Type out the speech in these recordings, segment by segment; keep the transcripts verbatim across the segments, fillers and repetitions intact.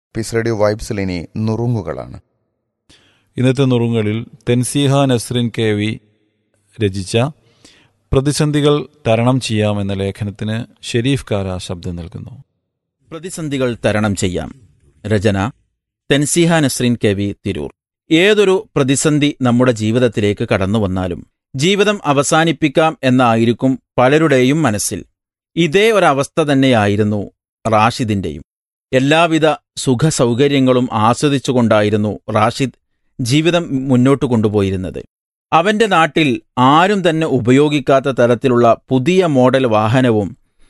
Piece radio വൈബ്സിൽ ഇനി നുറുങ്ങുകളാണ്. ഇന്നത്തെ നുറുങ്ങുകളിൽ തെൻസീഹ Nasrin K V രചിച്ച പ്രതിസന്ധികൾ തരണം ചെയ്യാം എന്ന ലേഖനത്തിന് ഷെരീഫ് കാര ശബ്ദം നൽകുന്നു. പ്രതിസന്ധികൾ തരണം ചെയ്യാം. രചന തെൻസീഹ നസ്രിൻ കെ വി, തിരൂർ. ഏതൊരു പ്രതിസന്ധി നമ്മുടെ ജീവിതത്തിലേക്ക് കടന്നു വന്നാലും ജീവിതം അവസാനിപ്പിക്കാം എന്നായിരിക്കും പലരുടെയും മനസ്സിൽ. ഇതേ ഒരവസ്ഥ തന്നെയായിരുന്നു റാഷിദിന്റെയും. എല്ലാവിധ സുഖ സൗകര്യങ്ങളും ആസ്വദിച്ചുകൊണ്ടായിരുന്നു റാഷിദ് ജീവിതം മുന്നോട്ട് കൊണ്ടുപോയിരുന്നത്. അവന്റെ നാട്ടിൽ ആരും തന്നെ ഉപയോഗിക്കാത്ത തരത്തിലുള്ള പുതിയ മോഡൽ വാഹനവും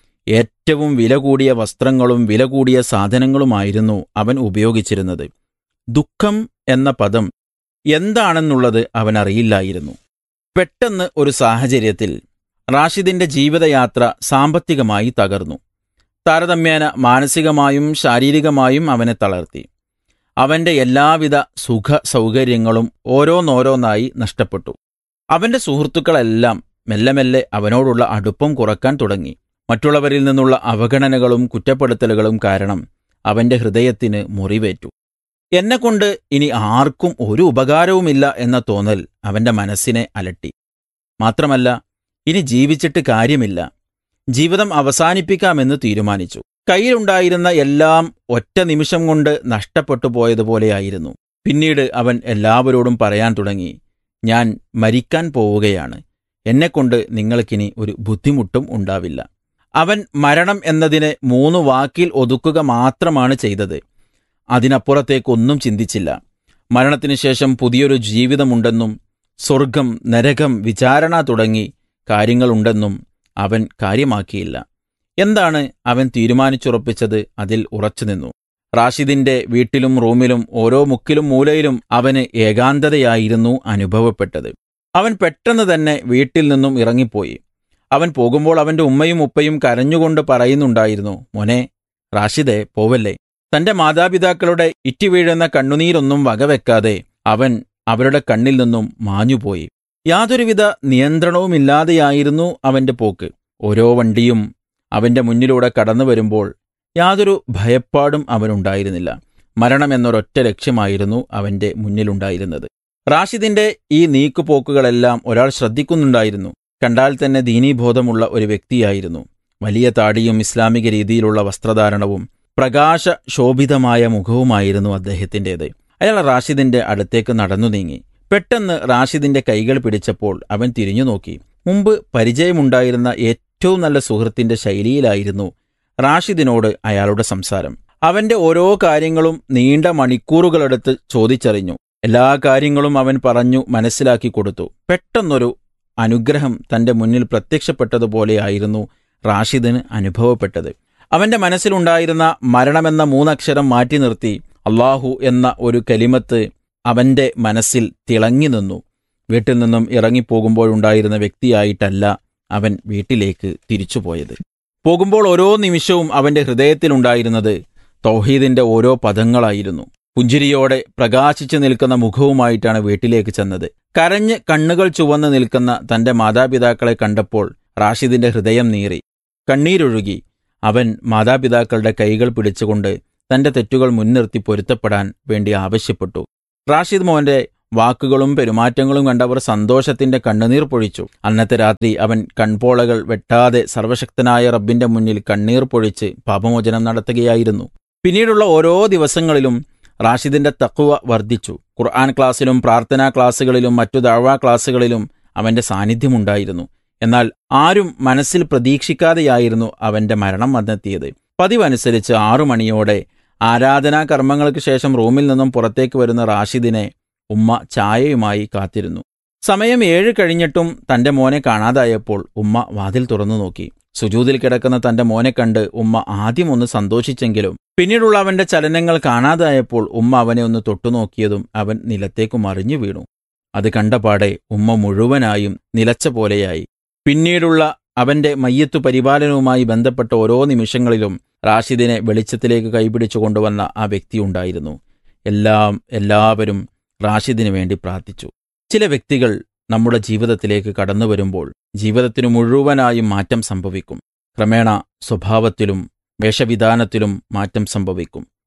ഏറ്റവും വില കൂടിയ വസ്ത്രങ്ങളും വില കൂടിയ സാധനങ്ങളുമായിരുന്നു അവൻ ഉപയോഗിച്ചിരുന്നത്. ദുഃഖം എന്ന പദം എന്താണെന്നുള്ളത് അവൻ അറിയില്ലായിരുന്നു. പെട്ടെന്ന് ഒരു സാഹചര്യത്തിൽ റാഷിദിന്റെ ജീവിതയാത്ര സാമ്പത്തികമായി തകർന്നു. താരതമ്യേന മാനസികമായും ശാരീരികമായും അവനെ തളർത്തി. അവന്റെ എല്ലാവിധ സുഖ സൗകര്യങ്ങളും ഓരോന്നോരോന്നായി നഷ്ടപ്പെട്ടു. അവന്റെ സുഹൃത്തുക്കളെല്ലാം മെല്ലെ മെല്ലെ അവനോടുള്ള അടുപ്പം കുറക്കാൻ തുടങ്ങി. മറ്റുള്ളവരിൽ നിന്നുള്ള അവഗണനകളും കുറ്റപ്പെടുത്തലുകളും കാരണം അവന്റെ ഹൃദയത്തിന് മുറിവേറ്റു. എന്നെക്കൊണ്ട് ഇനി ആർക്കും ഒരു ഉപകാരവുമില്ല എന്ന തോന്നൽ അവന്റെ മനസ്സിനെ അലട്ടി. മാത്രമല്ല, ഇനി ജീവിച്ചിട്ട് കാര്യമില്ല, ജീവിതം അവസാനിപ്പിക്കാമെന്ന് തീരുമാനിച്ചു. കയ്യിലുണ്ടായിരുന്ന എല്ലാം ഒറ്റ നിമിഷം കൊണ്ട് നഷ്ടപ്പെട്ടു പോയതുപോലെയായിരുന്നു. പിന്നീട് അവൻ എല്ലാവരോടും പറയാൻ തുടങ്ങി, ഞാൻ മരിക്കാൻ പോവുകയാണ്, എന്നെക്കൊണ്ട് നിങ്ങൾക്കിനി ഒരു ബുദ്ധിമുട്ടും ഉണ്ടാവില്ല. അവൻ മരണം എന്നതിനെ മൂന്ന് വാക്കിൽ ഒതുക്കുക മാത്രമാണ് ചെയ്തത്. അതിനപ്പുറത്തേക്കൊന്നും ചിന്തിച്ചില്ല. മരണത്തിനു ശേഷം പുതിയൊരു ജീവിതമുണ്ടെന്നും സ്വർഗം, നരകം, വിചാരണ തുടങ്ങി കാര്യങ്ങളുണ്ടെന്നും അവൻ കാര്യമാക്കിയില്ല. എന്താണ് അവൻ തീരുമാനിച്ചുറപ്പിച്ചത്? അതിൽ ഉറച്ചുനിന്നു. റാഷിദിന്റെ വീട്ടിലും റൂമിലും ഓരോ മുക്കിലും മൂലയിലും അവന് ഏകാന്തതയായിരുന്നു അനുഭവപ്പെട്ടത്. അവൻ പെട്ടെന്ന് തന്നെ വീട്ടിൽ നിന്നും ഇറങ്ങിപ്പോയി. അവൻ പോകുമ്പോൾ അവന്റെ ഉമ്മയും ഉപ്പയും കരഞ്ഞുകൊണ്ട് പറയുന്നുണ്ടായിരുന്നു, മോനെ റാഷിദെ, പോവല്ലേ. തന്റെ മാതാപിതാക്കളുടെ ഇറ്റിവീഴുന്ന കണ്ണുനീരൊന്നും വകവെക്കാതെ അവൻ അവരുടെ കണ്ണിൽ നിന്നും മാഞ്ഞുപോയി. യാതൊരുവിധ നിയന്ത്രണവുമില്ലാതെയായിരുന്നു അവന്റെ പോക്ക്. ഓരോ വണ്ടിയും അവന്റെ മുന്നിലൂടെ കടന്നു വരുമ്പോൾ യാതൊരു ഭയപ്പാടും അവനുണ്ടായിരുന്നില്ല. മരണം എന്നൊരൊറ്റ ലക്ഷ്യമായിരുന്നു അവന്റെ മുന്നിലുണ്ടായിരുന്നത്. റാഷിദിന്റെ ഈ നീക്കുപോക്കുകളെല്ലാം ഒരാൾ ശ്രദ്ധിക്കുന്നുണ്ടായിരുന്നു. കണ്ടാൽ തന്നെ ദീനീബോധമുള്ള ഒരു വ്യക്തിയായിരുന്നു. വലിയ താടിയും ഇസ്ലാമിക രീതിയിലുള്ള വസ്ത്രധാരണവും പ്രകാശ ശോഭിതമായ മുഖവുമായിരുന്നു അദ്ദേഹത്തിൻ്റേത്. അയാൾ റാഷിദിന്റെ അടുത്തേക്ക് നടന്നു നീങ്ങി. പെട്ടെന്ന് റാഷിദിന്റെ കൈകൾ പിടിച്ചപ്പോൾ അവൻ തിരിഞ്ഞു നോക്കി. മുമ്പ് പരിചയമുണ്ടായിരുന്ന ഏറ്റവും നല്ല സുഹൃത്തിന്റെ ശൈലിയിലായിരുന്നു റാഷിദിനോട് അയാളുടെ സംസാരം. അവന്റെ ഓരോ കാര്യങ്ങളും നീണ്ട മണിക്കൂറുകളെടുത്ത് ചോദിച്ചറിഞ്ഞു. എല്ലാ കാര്യങ്ങളും അവൻ പറഞ്ഞു മനസ്സിലാക്കി കൊടുത്തു. പെട്ടെന്നൊരു അനുഗ്രഹം തന്റെ മുന്നിൽ പ്രത്യക്ഷപ്പെട്ടതുപോലെയായിരുന്നു റാഷിദിന് അനുഭവപ്പെട്ടത്. അവന്റെ മനസ്സിലുണ്ടായിരുന്ന മരണമെന്ന മൂന്നക്ഷരം മാറ്റി നിർത്തി അള്ളാഹു എന്ന ഒരു കലിമത്ത് അവന്റെ മനസ്സിൽ തിളങ്ങി നിന്നു. വീട്ടിൽ നിന്നും ഇറങ്ങിപ്പോകുമ്പോഴുണ്ടായിരുന്ന വ്യക്തിയായിട്ടല്ല അവൻ വീട്ടിലേക്ക് തിരിച്ചുപോയത്. പോകുമ്പോൾ ഓരോ നിമിഷവും അവന്റെ ഹൃദയത്തിലുണ്ടായിരുന്നത് തൗഹീദിന്റെ ഓരോ പദങ്ങളായിരുന്നു. പുഞ്ചിരിയോടെ പ്രകാശിച്ചു നിൽക്കുന്ന മുഖവുമായിട്ടാണ് വീട്ടിലേക്ക് ചെന്നത്. കരഞ്ഞ് കണ്ണുകൾ ചുവന്ന് നിൽക്കുന്ന തന്റെ മാതാപിതാക്കളെ കണ്ടപ്പോൾ റാഷിദിന്റെ ഹൃദയം നീറി, കണ്ണീരൊഴുകി. അവൻ മാതാപിതാക്കളുടെ കൈകൾ പിടിച്ചുകൊണ്ട് തന്റെ തെറ്റുകൾ മുൻനിർത്തി പൊരുത്തപ്പെടാൻ വേണ്ടി ആവശ്യപ്പെട്ടു. റാഷിദ് മോന്റെ വാക്കുകളും പെരുമാറ്റങ്ങളും കണ്ടവർ സന്തോഷത്തിന്റെ കണ്ണുനീർ പൊഴിച്ചു. അന്നത്തെ രാത്രി അവൻ കൺപോളകൾ വെട്ടാതെ സർവശക്തനായ റബ്ബിന്റെ മുന്നിൽ കണ്ണീർ പൊഴിച്ച് പാപമോചനം നടത്തുകയായിരുന്നു. പിന്നീടുള്ള ഓരോ ദിവസങ്ങളിലും റാഷിദിന്റെ തഖ്വ വർദ്ധിച്ചു. ഖുർആൻ ക്ലാസ്സിലും പ്രാർത്ഥനാ ക്ലാസ്സുകളിലും മറ്റു ദഅ്വാ ക്ലാസ്സുകളിലും അവന്റെ സാന്നിധ്യമുണ്ടായിരുന്നു. എന്നാൽ ആരും മനസ്സിൽ പ്രതീക്ഷിക്കാതെയായിരുന്നു അവന്റെ മരണം വന്നെത്തിയത്. പതിവനുസരിച്ച് ആറു മണിയോടെ ആരാധനാ കർമ്മങ്ങൾക്ക് ശേഷം റൂമിൽ നിന്നും പുറത്തേക്ക് വരുന്ന റാഷിദിനെ ഉമ്മ ചായയുമായി കാത്തിരുന്നു. സമയം ഏഴ് കഴിഞ്ഞിട്ടും തന്റെ മോനെ കാണാതായപ്പോൾ ഉമ്മ വാതിൽ തുറന്നു നോക്കി. സുജൂദിൽ കിടക്കുന്ന തന്റെ മോനെ കണ്ട് ഉമ്മ ആദ്യം ഒന്ന് സന്തോഷിച്ചെങ്കിലും പിന്നീടുള്ള അവന്റെ ചലനങ്ങൾ കാണാതായപ്പോൾ ഉമ്മ അവനെ ഒന്ന് തൊട്ടുനോക്കിയതും അവൻ നിലത്തേക്ക് മറിഞ്ഞു വീണു. അത് കണ്ടപാടെ ഉമ്മ മുഴുവനായും നിലച്ച പോലെയായി. പിന്നീടുള്ള അവന്റെ മയ്യത്തു പരിപാലനവുമായി ബന്ധപ്പെട്ട ഓരോ നിമിഷങ്ങളിലും റാഷിദിനെ വെളിച്ചത്തിലേക്ക് കൈപിടിച്ചു കൊണ്ടുവന്ന ആ വ്യക്തിയുണ്ടായിരുന്നു. എല്ലാം എല്ലാവരും റാഷിദിന് വേണ്ടി പ്രാർത്ഥിച്ചു. ചില വ്യക്തികൾ നമ്മുടെ ജീവിതത്തിലേക്ക് കടന്നു വരുമ്പോൾ ജീവിതത്തിനു മുഴുവനായും മാറ്റം സംഭവിക്കും. ക്രമേണ സ്വഭാവത്തിലും വേഷവിധാനത്തിലും മാറ്റം സംഭവിക്കും.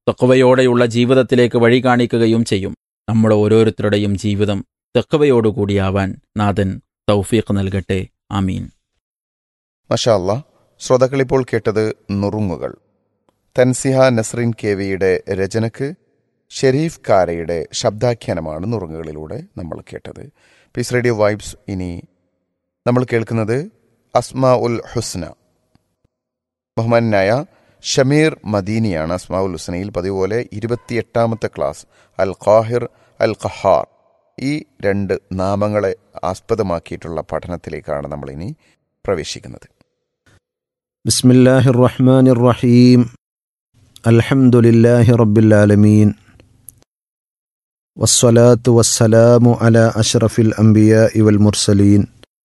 തഖ്വയോടെയുള്ള ജീവിതത്തിലേക്ക് വഴി കാണിക്കുകയും ചെയ്യും. നമ്മുടെ ഓരോരുത്തരുടെയും ജീവിതം തഖ്വയോടുകൂടിയാവാൻ നാഥൻ തൗഫീഖ് നൽകട്ടെ. ആമീൻ. മാഷാ അല്ലാ. ശ്രോതാക്കളിപ്പോൾ കേട്ടത് നുറുങ്ങുകൾ. തൻസിഹ നസ്രീൻ കെവിയുടെ രചനക്ക് ഷെരീഫ് കാരയുടെ ശബ്ദാഖ്യാനമാണ് നുറുങ്ങുകളിലൂടെ നമ്മൾ കേട്ടത്. Piece radio vibes. ഇനി നമ്മൾ കേൾക്കുന്നത് അസ്മാ ഉൽ ഹുസ്ന. ബഹുമാനായ ഷമീർ മദീനിയാണ് അസ്മാ ഉൽ ഹുസ്നയിൽ പതിവുപോലെ ഇരുപത്തിയെട്ടാമത്തെ ക്ലാസ് അൽ ഖാഹിർ അൽ ഖഹാർ ഈ രണ്ട് നാമങ്ങളെ ആസ്പദമാക്കിയിട്ടുള്ള പഠനത്തിലേക്കാണ് നമ്മളിനി പ്രവേശിക്കുന്നത്. ബിസ്മില്ലാഹിർ റഹ്മാനിർ റഹീം. അൽഹംദുലില്ലാഹി റബ്ബിൽ ആലമീൻ. വസ്സലാത്തു വസ്സലാമു അലാ അഷ്റഫിൽ അംബിയാഇ വൽ മുർസലീൻ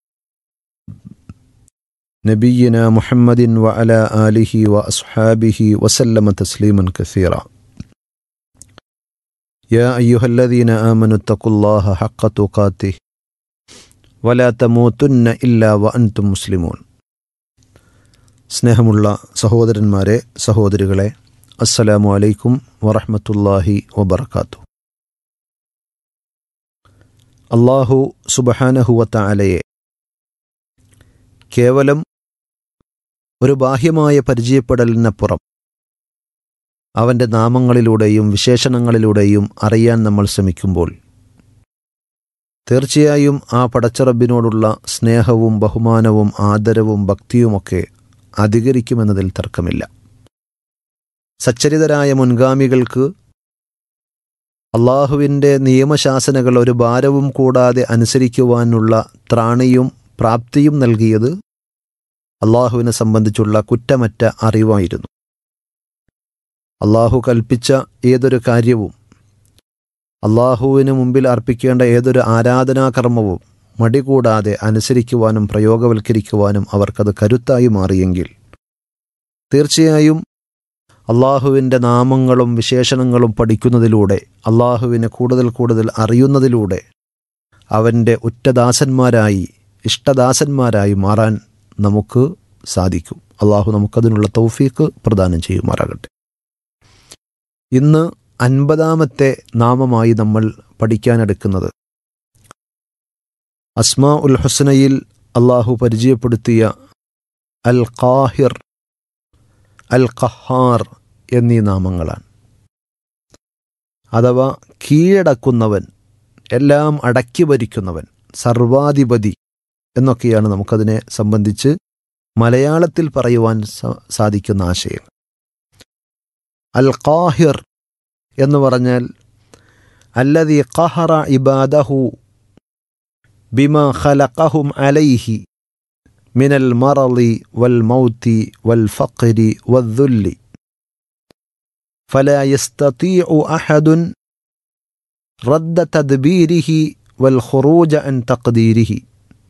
നബിയ്യിനാ മുഹമ്മദിൻ വഅലാ ആലിഹി വഅസ്ഹാബിഹി വസല്ലമ തസ്ലീമൻ കസീറ. യാ അയ്യുഹല്ലദീന ആമനു തഖുല്ലാഹ ഹഖ്ക തുഖാതിഹി വലാ തമൂതുന്ന ഇല്ലാ വഅൻതും മുസ്ലിമൂൻ. സ്നേഹമുള്ള സഹോദരന്മാരെ, സഹോദരികളെ, അസ്സലാമു അലൈക്കും വറഹ്മത്തുള്ളാഹി വബറകാതുഹു. അല്ലാഹു സുബ്ഹാനഹു വതആലയെ കേവലം ഒരു ബാഹ്യമായ പരിചയപ്പെടലിനപ്പുറം അവൻ്റെ നാമങ്ങളിലൂടെയും വിശേഷണങ്ങളിലൂടെയും അറിയാൻ നമ്മൾ ശ്രമിക്കുമ്പോൾ തീർച്ചയായും ആ പടച്ചറബിനോടുള്ള സ്നേഹവും ബഹുമാനവും ആദരവും ഭക്തിയുമൊക്കെ അധികരിക്കുമെന്നതിൽ തർക്കമില്ല. സച്ചരിതരായ മുൻഗാമികൾക്ക് അള്ളാഹുവിൻ്റെ നിയമശാസനകൾ ഒരു ഭാരവും കൂടാതെ അനുസരിക്കുവാനുള്ള ത്രാണിയും പ്രാപ്തിയും നൽകിയത് അള്ളാഹുവിനെ സംബന്ധിച്ചുള്ള കുറ്റമറ്റ അറിവായിരുന്നു. അള്ളാഹു കൽപ്പിച്ച ഏതൊരു കാര്യവും, അള്ളാഹുവിന് മുമ്പിൽ അർപ്പിക്കേണ്ട ഏതൊരു ആരാധനാകർമ്മവും മടികൂടാതെ അനുസരിക്കുവാനും പ്രയോഗവൽക്കരിക്കുവാനും അവർക്കത് കരുത്തായി മാറിയെങ്കിൽ തീർച്ചയായും അള്ളാഹുവിൻ്റെ നാമങ്ങളും വിശേഷണങ്ങളും പഠിക്കുന്നതിലൂടെ, അള്ളാഹുവിനെ കൂടുതൽ കൂടുതൽ അറിയുന്നതിലൂടെ അവൻ്റെ ഉറ്റദാസന്മാരായി ഇഷ്ടദാസന്മാരായി മാറാൻ നമുക്ക് സാധിക്കും. അള്ളാഹു നമുക്കതിനുള്ള തൗഫീഖ് പ്രദാനം ചെയ്യുമാറാകട്ടെ. ഇന്ന് അൻപതാമത്തെ നാമമായി നമ്മൾ പഠിക്കാനെടുക്കുന്നത് അസ്മാ ഉൽ ഹുസ്നയിൽ അള്ളാഹു പരിചയപ്പെടുത്തിയ അൽ ഖാഹിർ, അൽ ഖഹാർ എന്നീ നാമങ്ങളാണ്. അഥവാ കീഴടക്കുന്നവൻ, എല്ലാം അടക്കി ഭരിക്കുന്നവൻ, സർവാധിപതി എന്നൊക്കെയാണ് നമുക്കതിനെ സംബന്ധിച്ച് മലയാളത്തിൽ പറയുവാൻ സാധിക്കുന്ന ആശയം. അൽ ഖാഹിർ എന്ന് പറഞ്ഞാൽ അല്ലദീ ഖഹറ ഇബാദഹു ബിമാ ഖലഖഹും അലൈഹി മിനൽ മറളി വൽ മൗതി വൽ ഫഖ്രി വദ്ദുല്ലി ഫലാ യസ്തതീഉ അഹദുൻ റദ്ദ തദ്ബീരിഹി വൽ ഖുറൂജ അൻ തഖ്ദീരിഹി.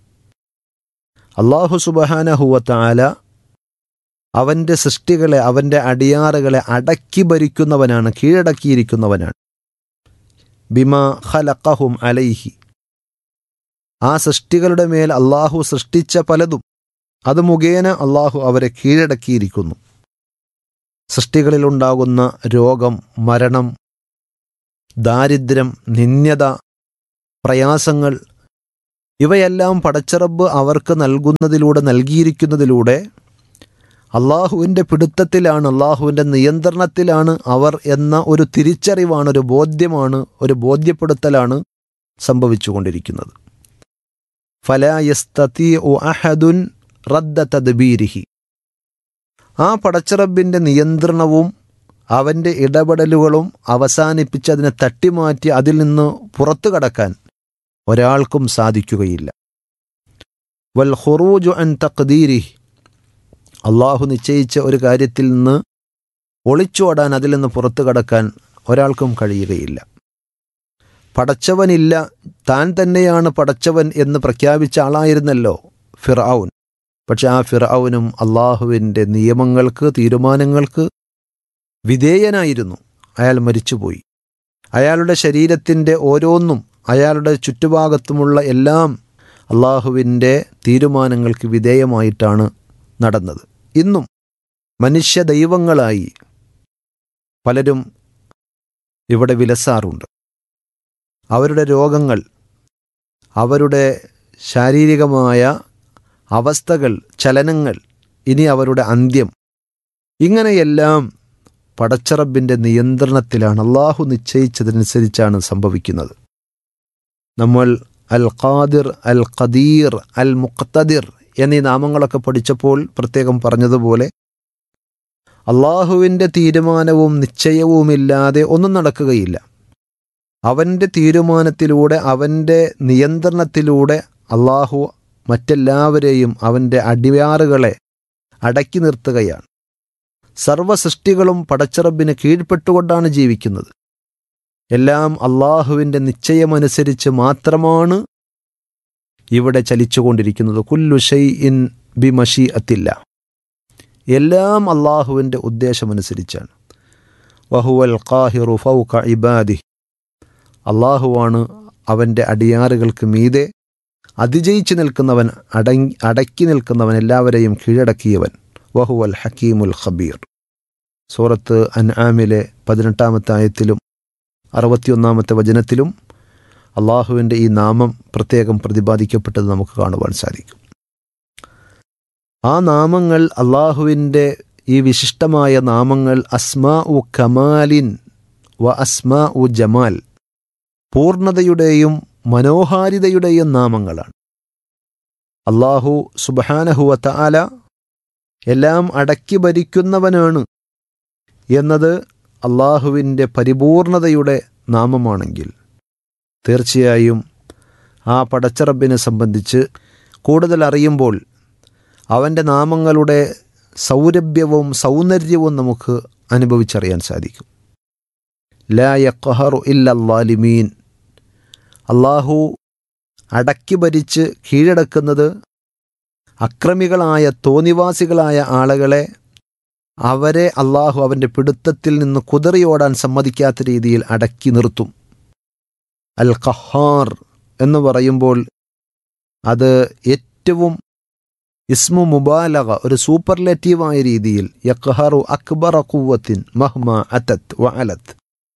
അല്ലാഹു സുബ്ഹാനഹു വതആല അവൻ്റെ സൃഷ്ടികളെ, അവൻ്റെ അടിയാറുകളെ അടക്കി ഭരിക്കുന്നവനാണ്, കീഴടക്കിയിരിക്കുന്നവനാണ്. ബിമാ ഖലഖഹും അലൈഹി, ആ സൃഷ്ടികളുടെ മേൽ അള്ളാഹു സൃഷ്ടിച്ച പലതും അത് മുഖേന അള്ളാഹു അവരെ കീഴടക്കിയിരിക്കുന്നു. സൃഷ്ടികളിലുണ്ടാകുന്ന രോഗം, മരണം, ദാരിദ്ര്യം, നിന്ദ്യത, പ്രയാസങ്ങൾ, ഇവയെല്ലാം പടച്ചറബ് അവർക്ക് നൽകുന്നതിലൂടെ, നൽകിയിരിക്കുന്നതിലൂടെ അള്ളാഹുവിൻ്റെ പിടുത്തത്തിലാണ്, അള്ളാഹുവിൻ്റെ നിയന്ത്രണത്തിലാണ് അവർ എന്ന ഒരു തിരിച്ചറിവാണ്, ഒരു ബോധ്യമാണ്, ഒരു ബോധ്യപ്പെടുത്തലാണ് സംഭവിച്ചുകൊണ്ടിരിക്കുന്നത്. ഫലാ യസ്തതീഉ അഹദുൻ റദ്ദ തദ്ബീരിഹി, ആ പടച്ചറബിൻ്റെ നിയന്ത്രണവും അവൻ്റെ ഇടപെടലുകളും അവസാനിപ്പിച്ച് അതിനെ തട്ടിമാറ്റി അതിൽ നിന്ന് പുറത്തു കടക്കാൻ ഒരാൾക്കും സാധിക്കുകയില്ല. വൽ ഖുറൂജു അൻ തഖ്ദീരിഹി, അള്ളാഹു നിശ്ചയിച്ച ഒരു കാര്യത്തിൽ നിന്ന് ഒളിച്ചോടാൻ, അതിൽ നിന്ന് പുറത്തു കടക്കാൻ ഒരാൾക്കും കഴിയുകയില്ല. പടച്ചവനില്ല, താൻ തന്നെയാണ് പടച്ചവൻ എന്ന് പ്രഖ്യാപിച്ച ആളായിരുന്നല്ലോ ഫിർഔൻ. പക്ഷെ ആ ഫിർഔനും അള്ളാഹുവിൻ്റെ നിയമങ്ങൾക്ക്, തീരുമാനങ്ങൾക്ക് വിധേയനായിരുന്നു. അയാൾ മരിച്ചുപോയി. അയാളുടെ ശരീരത്തിൻ്റെ ഓരോന്നും, അയാളുടെ ചുറ്റുഭാഗത്തുമുള്ള എല്ലാം അള്ളാഹുവിൻ്റെ തീരുമാനങ്ങൾക്ക് വിധേയമായിട്ടാണ് നടന്നത്. ഇന്നും മനുഷ്യ ദൈവങ്ങളായി പലരും ഇവിടെ വിലസാറുണ്ട്. അവരുടെ രോഗങ്ങൾ, അവരുടെ ശാരീരികമായ അവസ്ഥകൾ, ചലനങ്ങൾ, ഇനി അവരുടെ അന്ത്യം, ഇങ്ങനെയെല്ലാം പടച്ചറബിൻ്റെ നിയന്ത്രണത്തിലാണ്, അള്ളാഹു നിശ്ചയിച്ചതനുസരിച്ചാണ് സംഭവിക്കുന്നത്. നമ്മൾ അൽ ഖാദിർ, അൽ ഖദീർ, അൽ മുഖ്തദിർ എന്നീ നാമങ്ങളൊക്കെ പഠിച്ചപ്പോൾ പ്രത്യേകം പറഞ്ഞതുപോലെ അള്ളാഹുവിൻ്റെ തീരുമാനവും നിശ്ചയവുമില്ലാതെ ഒന്നും നടക്കുകയില്ല. അവൻ്റെ തീരുമാനത്തിലൂടെ, അവൻ്റെ നിയന്ത്രണത്തിലൂടെ അള്ളാഹു മറ്റെല്ലാവരെയും, അവൻ്റെ അടിയാറുകളെ അടക്കി നിർത്തുകയാണ്. സർവ്വ സൃഷ്ടികളും പടച്ചറബിന് കീഴ്പ്പെട്ടുകൊണ്ടാണ് ജീവിക്കുന്നത്. എല്ലാം അള്ളാഹുവിൻ്റെ നിശ്ചയമനുസരിച്ച് മാത്രമാണ് ഇവിടെ ചലിച്ചുകൊണ്ടിരിക്കുന്നത്. കുല്ലു ഷൈഇൻ ബിമശീഅത്തില്ല, എല്ലാം അള്ളാഹുവിൻ്റെ ഉദ്ദേശമനുസരിച്ചാണ്. വഹുവൽ ഖാഹിറു ഫൗക ഇബാദിഹി, അള്ളാഹുവാണ് അവൻ്റെ അടിയാറുകൾക്ക് മീതെ അതിജയിച്ചു നിൽക്കുന്നവൻ, അടങ്ങി അടക്കി നിൽക്കുന്നവൻ, എല്ലാവരെയും കീഴടക്കിയവൻ. വഹുവൽ ഹക്കീമുൽ ഖബീർ. സൂറത്ത് അൻആമിലെ പതിനെട്ടാമത്തെ ആയത്തിലും അറുപത്തിയൊന്നാമത്തെ വചനത്തിലും അള്ളാഹുവിൻ്റെ ഈ നാമം പ്രത്യേകം പ്രതിപാദിക്കപ്പെട്ടത് നമുക്ക് കാണുവാൻ സാധിക്കും. ആ നാമങ്ങൾ, അള്ളാഹുവിൻ്റെ ഈ വിശിഷ്ടമായ നാമങ്ങൾ അസ്മാ ഉ കമാലിൻ വ അസ്മാ ഉ ജമാൽ, പൂർണ്ണതയുടെയും മനോഹാരിതയുടെയും നാമങ്ങളാണ്. അള്ളാഹു സുബ്ഹാനഹു വ തആല എല്ലാം അടക്കി ഭരിക്കുന്നവനാണ് എന്നത് അള്ളാഹുവിൻ്റെ പരിപൂർണതയുടെ നാമമാണെങ്കിൽ തീർച്ചയായും ആ പടച്ചറബിനെ സംബന്ധിച്ച് കൂടുതൽ അറിയുമ്പോൾ അവൻ്റെ നാമങ്ങളുടെ സൗരഭ്യവും സൗന്ദര്യവും നമുക്ക് അനുഭവിച്ചറിയാൻ സാധിക്കും. ലാ യഖ്ഹറു ഇല്ലല്ലാലിമീൻ, അള്ളാഹു അടക്കി ഭരിച്ച് കീഴടക്കുന്നത് അക്രമികളായ തോന്നിവാസികളായ ആളുകളെ, അവരെ അള്ളാഹു അവൻ്റെ പിടുത്തത്തിൽ നിന്ന് കുതറിയോടാൻ സമ്മതിക്കാത്ത രീതിയിൽ അടക്കി നിർത്തും. അൽ ഖഹാർ എന്ന് പറയുമ്പോൾ അത് ഏറ്റവും ഇസ്മു മുബാലഗ, ഒരു സൂപ്പർലേറ്റീവായ രീതിയിൽ യഖ്ഹറു അക്ബറ ഖുവ്വത്തിൻ മഹ്മ അതത് വ അലത്,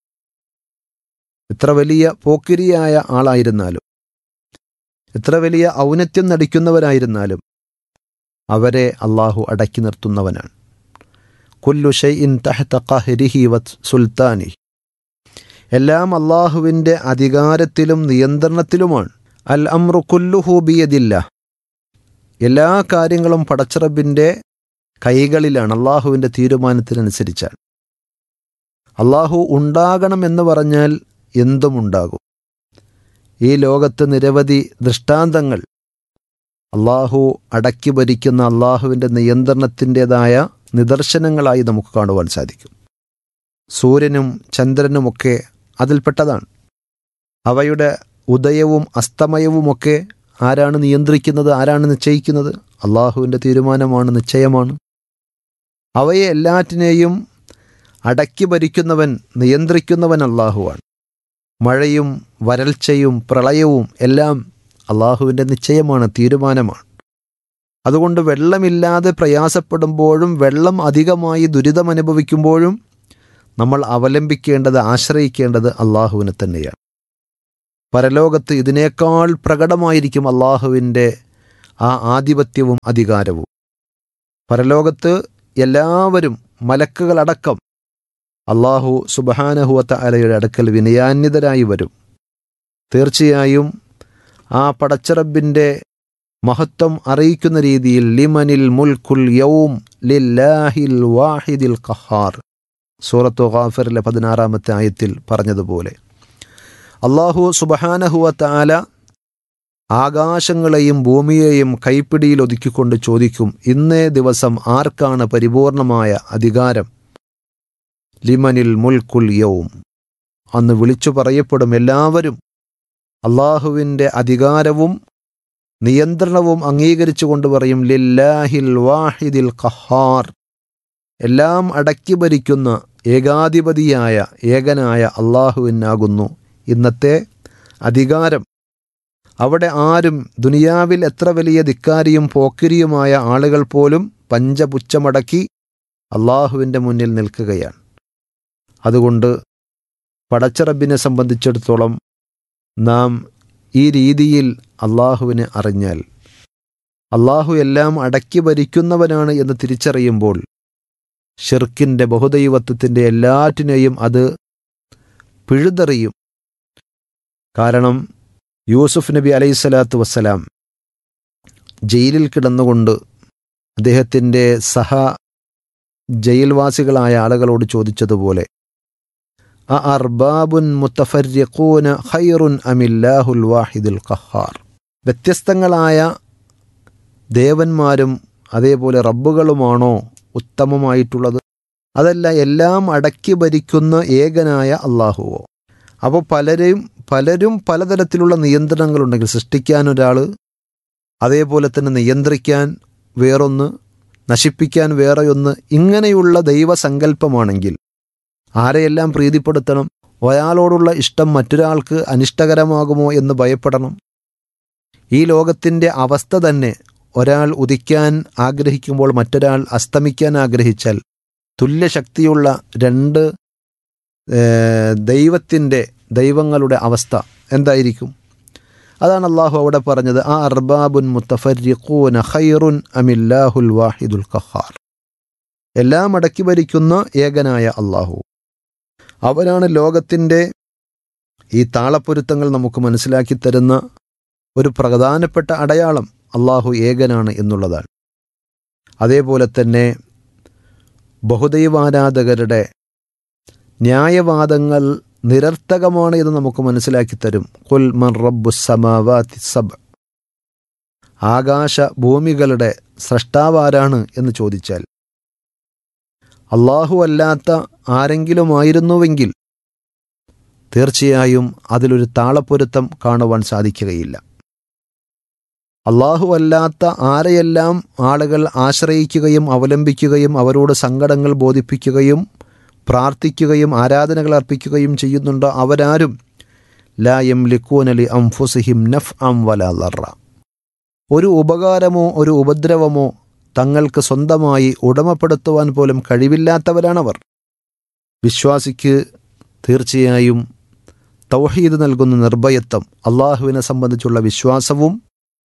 എത്ര വലിയ പോക്കിരിയായ ആളായിരുന്നാലും, എത്ര വലിയ ഔന്നത്യം നടിക്കുന്നവരായിരുന്നാലും അവരെ അള്ളാഹു അടക്കി നിർത്തുന്നവനാണ്. കുല്ലു ഷൈഇൻ തഹ്ത ഖഹ്രിഹി വ സുൽത്താനിഹി, എല്ലാം അള്ളാഹുവിൻ്റെ അധികാരത്തിലും നിയന്ത്രണത്തിലുമാണ്. അൽ അംറു കുല്ലുഹു ബിയദില്ലാഹ്, എല്ലാ കാര്യങ്ങളും പടച്ചറബിൻ്റെ കൈകളിലാണ്, അള്ളാഹുവിൻ്റെ തീരുമാനത്തിനനുസരിച്ചാണ്. അള്ളാഹു ഉണ്ടാകണമെന്ന് പറഞ്ഞാൽ എന്തും ഉണ്ടാകും. ഈ ലോകത്ത് നിരവധി ദൃഷ്ടാന്തങ്ങൾ അള്ളാഹു അടക്കി ഭരിക്കുന്ന അള്ളാഹുവിൻ്റെ നിയന്ത്രണത്തിൻ്റെതായ നിദർശനങ്ങളായി നമുക്ക് കാണുവാൻ സാധിക്കും. സൂര്യനും ചന്ദ്രനുമൊക്കെ അതിൽപ്പെട്ടതാണ്. അവയുടെ ഉദയവും അസ്തമയവുമൊക്കെ ആരാണ് നിയന്ത്രിക്കുന്നത്, ആരാണ് നിശ്ചയിക്കുന്നത്? അള്ളാഹുവിൻ്റെ തീരുമാനമാണ്, നിശ്ചയമാണ്. അവയെ എല്ലാറ്റിനെയും അടക്കി ഭരിക്കുന്നവൻ, നിയന്ത്രിക്കുന്നവൻ അള്ളാഹുവാണ്. മഴയും വരൾച്ചയും പ്രളയവും എല്ലാം അള്ളാഹുവിൻ്റെ നിശ്ചയമാണ്, തീരുമാനമാണ്. അതുകൊണ്ട് വെള്ളമില്ലാതെ പ്രയാസപ്പെടുമ്പോഴും വെള്ളം അധികമായി ദുരിതമനുഭവിക്കുമ്പോഴും നമ്മൾ അവലംബിക്കേണ്ടത്, ആശ്രയിക്കേണ്ടത് അള്ളാഹുവിനെ തന്നെയാണ്. പരലോകത്ത് ഇതിനേക്കാൾ പ്രകടമായിരിക്കും അള്ളാഹുവിൻ്റെ ആ ആധിപത്യവും അധികാരവും. പരലോകത്ത് എല്ലാവരും, മലക്കുകളടക്കം, അള്ളാഹു സുബ്ഹാനഹു വ തആലയുടെ അടുക്കൽ വിനയാന്വിതരായി വരും. തീർച്ചയായും ആ പടച്ചറബിൻ്റെ മഹത്വം അറിയിക്കുന്ന രീതിയിൽ ലിമനിൽ മുൽക്കുൽ യൗം ലില്ലാഹിൽ വാഹിദിൽ ഖഹാർ, സൂറത്തു ഗാഫിറിലെ പതിനാറാമത്തെ ആയത്തിൽ പറഞ്ഞതുപോലെ അള്ളാഹു സുബ്ഹാനഹു വ തആല ആകാശങ്ങളെയും ഭൂമിയെയും കൈപ്പിടിയിൽ ഒതുക്കിക്കൊണ്ട് ചോദിക്കും, ഇന്നേ ദിവസം ആർക്കാണ് പരിപൂർണമായ അധികാരം? ലിമനിൽ മുൽക്കുൽ യൗം, അന്ന് വിളിച്ചു പറയപ്പെടും എല്ലാവരും അള്ളാഹുവിൻ്റെ അധികാരവും നിയന്ത്രണവും അംഗീകരിച്ചു കൊണ്ട് പറയും ലില്ലാഹിൽ വാഹിദിൽ ഖഹാർ, എല്ലാം അടക്കി ഭരിക്കുന്ന ഏകാധിപതിയായ ഏകനായ അള്ളാഹുവിനാകുന്നു ഇന്നത്തെ അധികാരം. അവിടെ ആരും, ദുനിയാവിൽ എത്ര വലിയ ധിക്കാരിയും പോക്കിരിയുമായ ആളുകൾ പോലും പഞ്ചപുച്ഛമടക്കി അള്ളാഹുവിൻ്റെ മുന്നിൽ നിൽക്കുകയാണ്. അതുകൊണ്ട് പടച്ചറബിനെ സംബന്ധിച്ചിടത്തോളം നാം ഈ രീതിയിൽ അള്ളാഹുവിനെ അറിഞ്ഞാൽ, അള്ളാഹു എല്ലാം അടക്കി ഭരിക്കുന്നവനാണ് എന്ന് തിരിച്ചറിയുമ്പോൾ ഷിർക്കിൻ്റെ ബഹുദൈവത്വത്തിൻ്റെ എല്ലാറ്റിനെയും അത് പിഴുതെറിയും. കാരണം യൂസുഫ് നബി അലൈഹിസ്സലാത്തു വസ്സലാം ജയിലിൽ കിടന്നുകൊണ്ട് അദ്ദേഹത്തിൻ്റെ സഹ ജയിൽവാസികളായ ആളുകളോട് ചോദിച്ചതുപോലെ, അ അർബാബുൻ മുത്തഫർരിഖൂന ഖൈറുൻ അമില്ലാഹുൽ വാഹിദുൽ ഖഹാർ, വ്യത്യസ്തങ്ങളായ ദേവന്മാരും അതേപോലെ റബ്ബുകളുമാണോ ഉത്തമമായിട്ടുള്ളത്, അതല്ല എല്ലാം അടക്കി ഭരിക്കുന്ന ഏകനായ അള്ളാഹുവോ? അപ്പോൾ പലരെയും പലരും പലതരത്തിലുള്ള നിയന്ത്രണങ്ങളുണ്ടെങ്കിൽ, സൃഷ്ടിക്കാൻ ഒരാൾ, അതേപോലെ തന്നെ നിയന്ത്രിക്കാൻ വേറൊന്ന്, നശിപ്പിക്കാൻ വേറെയൊന്ന്, ഇങ്ങനെയുള്ള ദൈവസങ്കല്പമാണെങ്കിൽ ആരെയെല്ലാം പ്രീതിപ്പെടുത്തണം? ഒരാളോടുള്ള ഇഷ്ടം മറ്റൊരാൾക്ക് അനിഷ്ടകരമാകുമോ എന്ന് ഭയപ്പെടണം. ഈ ലോകത്തിൻ്റെ അവസ്ഥ തന്നെ, ഒരാൾ ഉദിക്കാൻ ആഗ്രഹിക്കുമ്പോൾ മറ്റൊരാൾ അസ്തമിക്കാൻ ആഗ്രഹിച്ചാൽ തുല്യശക്തിയുള്ള രണ്ട് ദൈവത്തിൻ്റെ ദൈവങ്ങളുടെ അവസ്ഥ എന്തായിരിക്കും? അതാണ് അള്ളാഹു അവിടെ പറഞ്ഞത്, ആ അർബാബുൻ മുത്തഫർരിഖൂന ഖൈറുൻ അമില്ലാഹുൽ വാഹിദുൽ ഖഹാർ, എല്ലാം അടക്കി ഭരിക്കുന്ന ഏകനായ അള്ളാഹു, അവനാണ് ലോകത്തിൻ്റെ ഈ താളപ്പൊരുത്തങ്ങൾ നമുക്ക് മനസ്സിലാക്കി തരുന്ന ഒരു പ്രധാനപ്പെട്ട അടയാളം. അള്ളാഹു ഏകനാണ് എന്നുള്ളതാണ്. അതേപോലെ തന്നെ ബഹുദൈവാരാധകരുടെ ന്യായവാദങ്ങൾ നിരർത്ഥകമാണ് എന്ന് നമുക്ക് മനസ്സിലാക്കി തരും. ഖുൽ മൻ റബ്ബുസ് സമാവാതി സബ്, ആകാശ ഭൂമികളുടെ സ്രഷ്ടാവാരാണ് എന്ന് ചോദിച്ചാൽ അള്ളാഹു അല്ലാത്ത ആരെങ്കിലുമായിരുന്നുവെങ്കിൽ തീർച്ചയായും അതിലൊരു താളപ്പൊരുത്തം കാണുവാൻ സാധിക്കുകയില്ല. അള്ളാഹു അല്ലാത്ത ആരെയെല്ലാം ആളുകൾ ആശ്രയിക്കുകയും അവലംബിക്കുകയും അവരോട് സങ്കടങ്ങൾ ബോധിപ്പിക്കുകയും പ്രാർത്ഥിക്കുകയും ആരാധനകൾ അർപ്പിക്കുകയും ചെയ്യുന്നുണ്ടോ, അവരാരും ലാ യംലികൂന ലി അൻഫുസിഹിം നഫ്അൻ വലാ ദർറ, ഒരു ഉപകാരമോ ഒരു ഉപദ്രവമോ തങ്ങൾക്ക് സ്വന്തമായി ഉടമപ്പെടുത്തുവാൻ പോലും കഴിവില്ലാത്തവരാണവർ. വിശ്വാസിക്ക് തീർച്ചയായും തൗഹീദ് നൽകുന്ന നിർഭയത്വം, അള്ളാഹുവിനെ സംബന്ധിച്ചുള്ള വിശ്വാസവും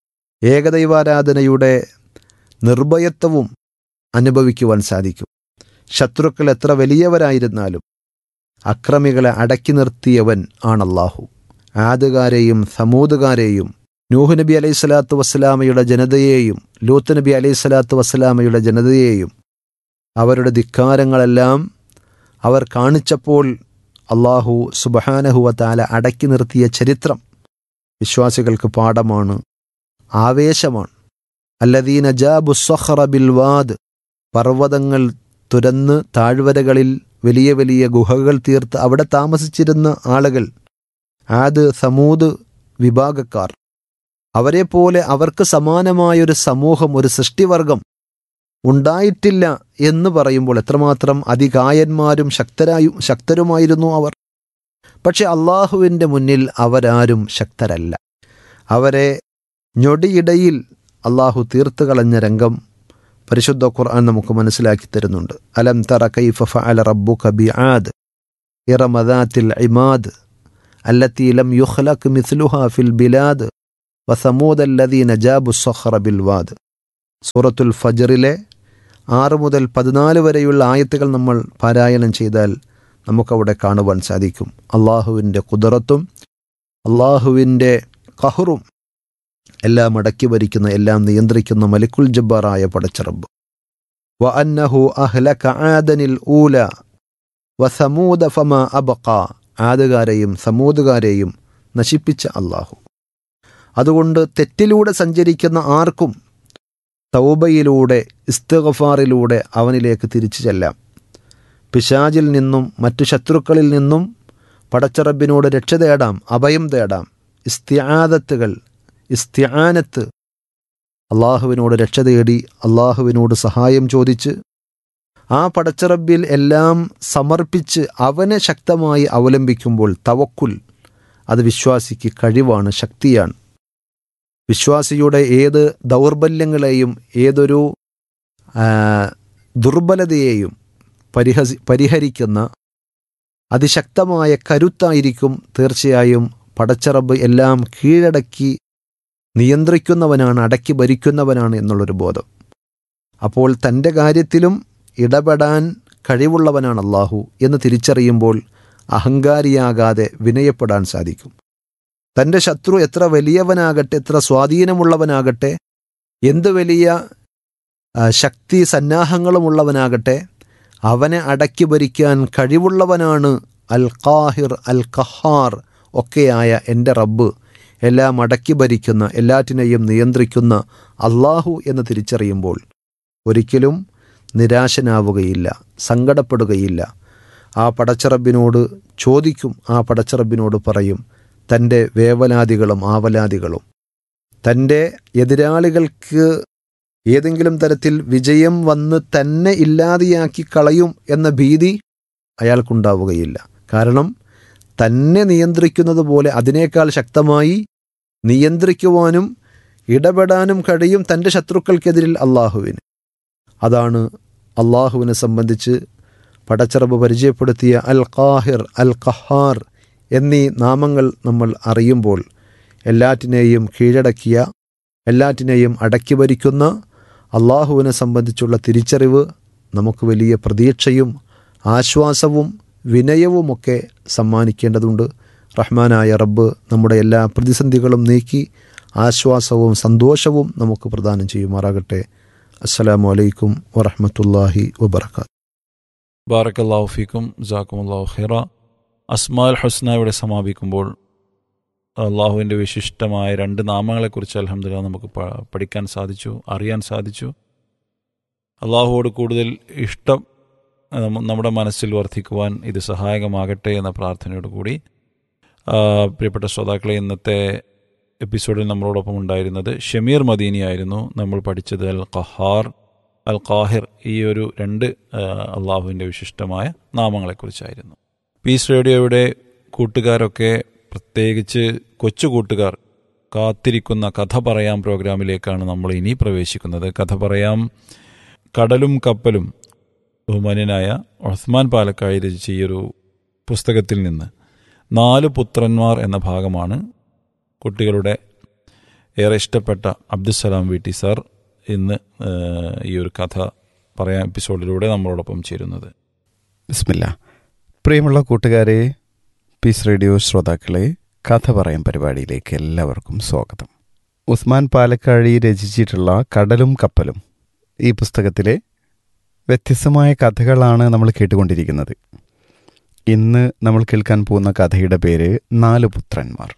ഏകദൈവാരാധനയുടെ നിർഭയത്വവും അനുഭവിക്കുവാൻ സാധിക്കും. ശത്രുക്കൾ എത്ര വലിയവരായിരുന്നാലും അക്രമികളെ അടക്കി നിർത്തിയവൻ ആണല്ലാഹു. ആദുകാരെയും സമൂദുകാരെയും നൂഹ് നബി അലൈഹി സ്വലാത്തു വസ്സലാമയുടെ ജനതയെയും ലൂത്ത് നബി അലൈഹി സ്വലാത്തു വസ്സലാമയുടെ ജനതയെയും അവരുടെ ധിക്കാരങ്ങളെല്ലാം അവർ കാണിച്ചപ്പോൾ അള്ളാഹു സുബ്ഹാനഹു വ തആല അടക്കി നിർത്തിയ ചരിത്രം വിശ്വാസികൾക്ക് പാഠമാണ്, ആവേശമാണ്. അല്ലദീന ജാബു സ്വഖറ ബിൽ വാദ്, പർവ്വതങ്ങൾ തുരന്ന് താഴ്വരകളിൽ വലിയ വലിയ ഗുഹകൾ തീർത്ത് അവിടെ താമസിച്ചിരുന്ന ആളുകൾ, ആദ് സമൂദ് വിഭാഗക്കാർ, അവരെപ്പോലെ അവർക്ക് സമാനമായൊരു സമൂഹം, ഒരു സൃഷ്ടിവർഗം ഉണ്ടായിട്ടില്ല എന്ന് പറയുമ്പോൾ എത്രമാത്രം അതികായന്മാരും ശക്തരായും ശക്തരുമായിരുന്നു അവർ. പക്ഷെ അള്ളാഹുവിൻ്റെ മുന്നിൽ അവരാരും ശക്തരല്ല. അവരെ ഞൊടിയിടയിൽ അള്ളാഹു തീർത്തു കളഞ്ഞ രംഗം പരിശുദ്ധ ഖുർആൻ നമുക്ക് മനസ്സിലാക്കി തരുന്നുണ്ട്. അലം തറ കൈഫ ഫഅല റബ്ബുക ബിആദ് ഇറമ ദാത്തിൽ ഇമാദ് അല്ലത്തി ലം യുഖ്ലഖ് മിസ്ലുഹാ ഫിൽ ബിലാദ് വസമൂദ അല്ലദീന ജാബു സ്വഖറ ബിൽ വാദ്. സൂറത്തുൽ ഫജ്റിലെ ആറ് മുതൽ പതിനാല് വരെയുള്ള ആയത്തുകൾ നമ്മൾ പാരായണം ചെയ്താൽ നമുക്കവിടെ കാണുവാൻ സാധിക്കും അള്ളാഹുവിൻ്റെ ഖുദ്റത്തും അള്ളാഹുവിൻ്റെ ഖഹറും, എല്ലാം അടക്കി ഭരിക്കുന്ന, എല്ലാം നിയന്ത്രിക്കുന്ന മലിക്കുൽ ജബ്ബാറായ പടച്ചറബ്. വ അന്നഹു അഹ്ലക ആദനിൽ ഊല വ സമൂദ ഫമാ അബ്ഖ, ആദുകാരെയും സമൂദുകാരെയും നശിപ്പിച്ച അള്ളാഹു. അതുകൊണ്ട് തെറ്റിലൂടെ സഞ്ചരിക്കുന്ന ആർക്കും തൗബയിലൂടെ ഇസ്തിഗ്ഫാറിലൂടെ അവനിലേക്ക് തിരിച്ചു ചെല്ലാം. പിശാചിൽ നിന്നും മറ്റു ശത്രുക്കളിൽ നിന്നും പടച്ചറബിനോട് രക്ഷ തേടാം, അഭയം തേടാം. ഇസ്തിആദത്തുകൾ, ഇസ്തിആനത്ത്, അള്ളാഹുവിനോട് രക്ഷ തേടി അള്ളാഹുവിനോട് സഹായം ചോദിച്ച് ആ പടച്ചറബിൽ എല്ലാം സമർപ്പിച്ച് അവനെ ശക്തമായി അവലംബിക്കുമ്പോൾ തവക്കുൽ, അത് വിശ്വാസിക്ക് കഴിവാണ്, ശക്തിയാണ്. വിശ്വാസിയുടെ ഏത് ദൗർബല്യങ്ങളെയും ഏതൊരു ദുർബലതയെയും പരിഹസി പരിഹരിക്കുന്ന അതിശക്തമായ കരുത്തായിരിക്കും. തീർച്ചയായും പടച്ചറബ് എല്ലാം കീഴടക്കി നിയന്ത്രിക്കുന്നവനാണ്, അടക്കി ഭരിക്കുന്നവനാണ് എന്നുള്ളൊരു ബോധം. അപ്പോൾ തൻ്റെ കാര്യത്തിലും ഇടപെടാൻ കഴിവുള്ളവനാണ് അള്ളാഹു എന്ന് തിരിച്ചറിയുമ്പോൾ അഹങ്കാരിയാകാതെ വിനയപ്പെടാൻ സാധിക്കും. തൻ്റെ ശത്രു എത്ര വലിയവനാകട്ടെ, എത്ര സ്വാധീനമുള്ളവനാകട്ടെ, എന്ത് വലിയ ശക്തി സന്നാഹങ്ങളുമുള്ളവനാകട്ടെ, അവനെ അടക്കി ഭരിക്കാൻ കഴിവുള്ളവനാണ് അൽ ഖാഹിർ അൽ ഖഹാർ ഒക്കെയായ എൻ്റെ റബ്ബ്, എല്ലാം അടക്കി ഭരിക്കുന്ന, എല്ലാറ്റിനെയും നിയന്ത്രിക്കുന്ന അള്ളാഹു എന്ന് തിരിച്ചറിയുമ്പോൾ ഒരിക്കലും നിരാശനാവുകയില്ല, സങ്കടപ്പെടുകയില്ല. ആ പടച്ചറബിനോട് ചോദിക്കും, ആ പടച്ചറബിനോട് പറയും തൻ്റെ വേവലാതികളും ആവലാതികളും. തൻ്റെ എതിരാളികൾക്ക് ഏതെങ്കിലും തരത്തിൽ വിജയം വന്ന് തന്നെ ഇല്ലാതെയാക്കി കളയും എന്ന ഭീതി അയാൾക്കുണ്ടാവുകയില്ല. കാരണം തന്നെ നിയന്ത്രിക്കുന്നത് പോലെ അതിനേക്കാൾ ശക്തമായി നിയന്ത്രിക്കുവാനും ഇടപെടാനും കഴിയും തൻ്റെ ശത്രുക്കൾക്കെതിരിൽ അള്ളാഹുവിന്. അതാണ് അള്ളാഹുവിനെ സംബന്ധിച്ച് പടച്ചറബ് പരിചയപ്പെടുത്തിയ അൽ ഖാഹിർ അൽ ഖഹാർ എന്നീ നാമങ്ങൾ നമ്മൾ അറിയുമ്പോൾ എല്ലാറ്റിനെയും കീഴടക്കിയ, എല്ലാറ്റിനെയും അടക്കി ഭരിക്കുന്ന അള്ളാഹുവിനെ സംബന്ധിച്ചുള്ള തിരിച്ചറിവ് നമുക്ക് വലിയ പ്രതീക്ഷയും ആശ്വാസവും വിനയവുമൊക്കെ സമ്മാനിക്കേണ്ടതുണ്ട്. റഹ്മാനായ റബ്ബ് നമ്മുടെ എല്ലാ പ്രതിസന്ധികളും നീക്കി ആശ്വാസവും സന്തോഷവും നമുക്ക് പ്രദാനം ചെയ്യുമാറാകട്ടെ. അസ്സലാമു അലൈക്കും വറഹ്മത്തുള്ളാഹി വബറകാതുഹു. ബാറക്കല്ലാഹു ഫീക്കും, ജസാക്കുമുല്ലാഹു ഖൈറ. അസ്മാൽ ഹുസ്ന ഇവിടെ സമാപിക്കുമ്പോൾ അള്ളാഹുവിൻ്റെ വിശിഷ്ടമായ രണ്ട് നാമങ്ങളെക്കുറിച്ച് അൽഹംദുലില്ലാഹ് നമുക്ക് പഠിക്കാൻ സാധിച്ചു, അറിയാൻ സാധിച്ചു. അള്ളാഹുവോട് കൂടുതൽ ഇഷ്ടം നമ്മുടെ മനസ്സിൽ വർദ്ധിക്കുവാൻ ഇത് സഹായകമാകട്ടെ എന്ന പ്രാർത്ഥനയോട് കൂടി പ്രിയപ്പെട്ട ശ്രോതാക്കളെ, ഇന്നത്തെ എപ്പിസോഡിൽ നമ്മളോടൊപ്പം ഉണ്ടായിരുന്നത് ഷമീർ മദീനിയായിരുന്നു. നമ്മൾ പഠിച്ചത് അൽ ഖഹാർ, അൽ ഖാഹിർ, ഈ ഒരു രണ്ട് അള്ളാഹുവിൻ്റെ വിശിഷ്ടമായ നാമങ്ങളെക്കുറിച്ചായിരുന്നു. പീസ് റേഡിയോയുടെ കൂട്ടുകാരൊക്കെ, പ്രത്യേകിച്ച് കൊച്ചു കൂട്ടുകാർ കാത്തിരിക്കുന്ന കഥ പറയാം പ്രോഗ്രാമിലേക്കാണ് നമ്മൾ ഇനി പ്രവേശിക്കുന്നത്. കഥ പറയാം കടലും കപ്പലും ബഹുമാന്യനായ ഉസ്മാൻ പാലക്കായി രചിച്ച ഈ ഒരു പുസ്തകത്തിൽ നിന്ന് നാല് പുത്രന്മാർ എന്ന ഭാഗമാണ് കുട്ടികളുടെ ഏറെ ഇഷ്ടപ്പെട്ട അബ്ദുസ്സലാം വീട്ടി സാർ ഇന്ന് ഈ ഒരു കഥ പറയാൻ എപ്പിസോഡിലൂടെ നമ്മളോടൊപ്പം ചേരുന്നത്. ബിസ്മില്ലാ. പ്രിയമുള്ള കൂട്ടുകാരെ, പീസ് റേഡിയോ ശ്രോതാക്കളെ, കഥ പറയാൻ പരിപാടിയിലേക്ക് എല്ലാവർക്കും സ്വാഗതം. ഉസ്മാൻ പാലക്കാഴി രചിച്ചിട്ടുള്ള കടലും കപ്പലും ഈ പുസ്തകത്തിലെ വ്യത്യസ്തമായ കഥകളാണ് നമ്മൾ കേട്ടുകൊണ്ടിരിക്കുന്നത്. ഇന്ന് നമ്മൾ കേൾക്കാൻ പോകുന്ന കഥയുടെ പേര് നാല് പുത്രന്മാർ.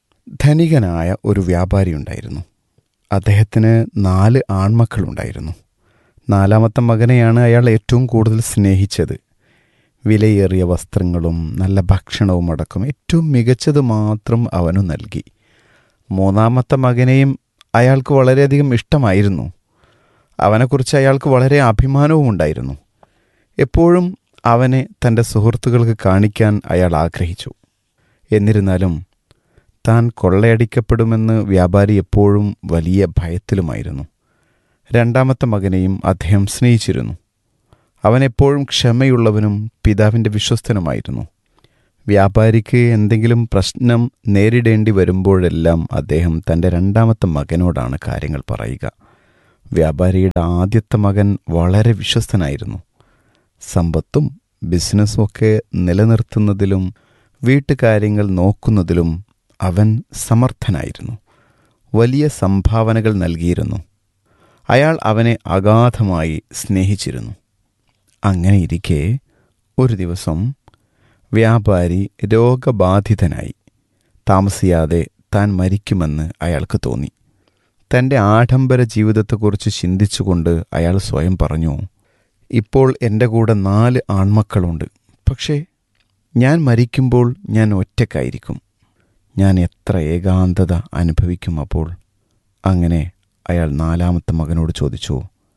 ധനികനായ ഒരു വ്യാപാരി ഉണ്ടായിരുന്നു. അദ്ദേഹത്തിന് നാല് ആൺമക്കളുണ്ടായിരുന്നു. നാലാമത്തെ മകനെയാണ് അയാൾ ഏറ്റവും കൂടുതൽ സ്നേഹിച്ചത്. വിലയേറിയ വസ്ത്രങ്ങളും നല്ല ഭക്ഷണവും അടക്കം ഏറ്റവും മികച്ചത് മാത്രം അവനു നൽകി. മൂന്നാമത്തെ മകനെയും അയാൾക്ക് വളരെയധികം ഇഷ്ടമായിരുന്നു. അവനെക്കുറിച്ച് അയാൾക്ക് വളരെ അഭിമാനവും ഉണ്ടായിരുന്നു. എപ്പോഴും അവനെ തൻ്റെ സുഹൃത്തുക്കൾക്ക് കാണിക്കാൻ അയാൾ ആഗ്രഹിച്ചു. എന്നിരുന്നാലും താൻ കൊള്ളയടിക്കപ്പെടുമെന്ന് വ്യാപാരി എപ്പോഴും വലിയ ഭയത്തിലുമായിരുന്നു. രണ്ടാമത്തെ മകനെയും അദ്ദേഹം സ്നേഹിച്ചിരുന്നു. അവനെപ്പോഴും ക്ഷമയുള്ളവനും പിതാവിൻ്റെ വിശ്വസ്തനുമായിരുന്നു. വ്യാപാരിക്ക് എന്തെങ്കിലും പ്രശ്നം നേരിടേണ്ടി വരുമ്പോഴെല്ലാം അദ്ദേഹം തൻ്റെ രണ്ടാമത്തെ മകനോടാണ് കാര്യങ്ങൾ പറയുക. വ്യാപാരിയുടെ ആദ്യത്തെ മകൻ വളരെ വിശ്വസ്തനായിരുന്നു. സമ്പത്തും ബിസിനസ്സും ഒക്കെ നിലനിർത്തുന്നതിലും വീട്ടുകാര്യങ്ങൾ നോക്കുന്നതിലും അവൻ സമർത്ഥനായിരുന്നു. വലിയ സംഭാവനകൾ നൽകിയിരുന്നു. അയാൾ അവനെ അഗാധമായി സ്നേഹിച്ചിരുന്നു. അങ്ങനെയിരിക്കെ ഒരു ദിവസം വ്യാപാരി രോഗബാധിതനായി. താമസിയാതെ താൻ മരിക്കുമെന്ന് അയാൾക്ക് തോന്നി. തൻ്റെ ആഡംബര ജീവിതത്തെക്കുറിച്ച് ചിന്തിച്ചുകൊണ്ട് അയാൾ സ്വയം പറഞ്ഞു, ഇപ്പോൾ എൻ്റെ കൂടെ നാല് ആൺമക്കളുണ്ട്. പക്ഷേ ഞാൻ മരിക്കുമ്പോൾ ഞാൻ ഒറ്റയ്ക്കായിരിക്കും. ഞാൻ എത്ര ഏകാന്തത അനുഭവിക്കും അപ്പോൾ. അങ്ങനെ അയാൾ നാലാമത്തെ മകനോട് ചോദിച്ചു,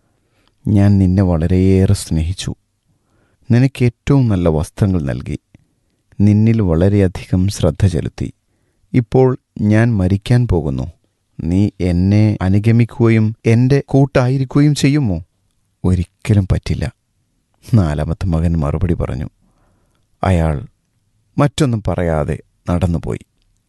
ഞാൻ നിന്നെ വളരെയേറെ സ്നേഹിച്ചു. നിനക്ക് ഏറ്റവും നല്ല വസ്ത്രങ്ങൾ നൽകി. നിന്നിൽ വളരെയധികം ശ്രദ്ധ ചെലുത്തി. ഇപ്പോൾ ഞാൻ മരിക്കാൻ പോകുന്നു. നീ എന്നെ അനുഗമിക്കുകയും എൻ്റെ കൂട്ടായിരിക്കുകയും ചെയ്യുമോ? ഒരിക്കലും പറ്റില്ല. നാലാമത്തെ മകൻ മറുപടി പറഞ്ഞു. അയാൾ മറ്റൊന്നും പറയാതെ നടന്നുപോയി.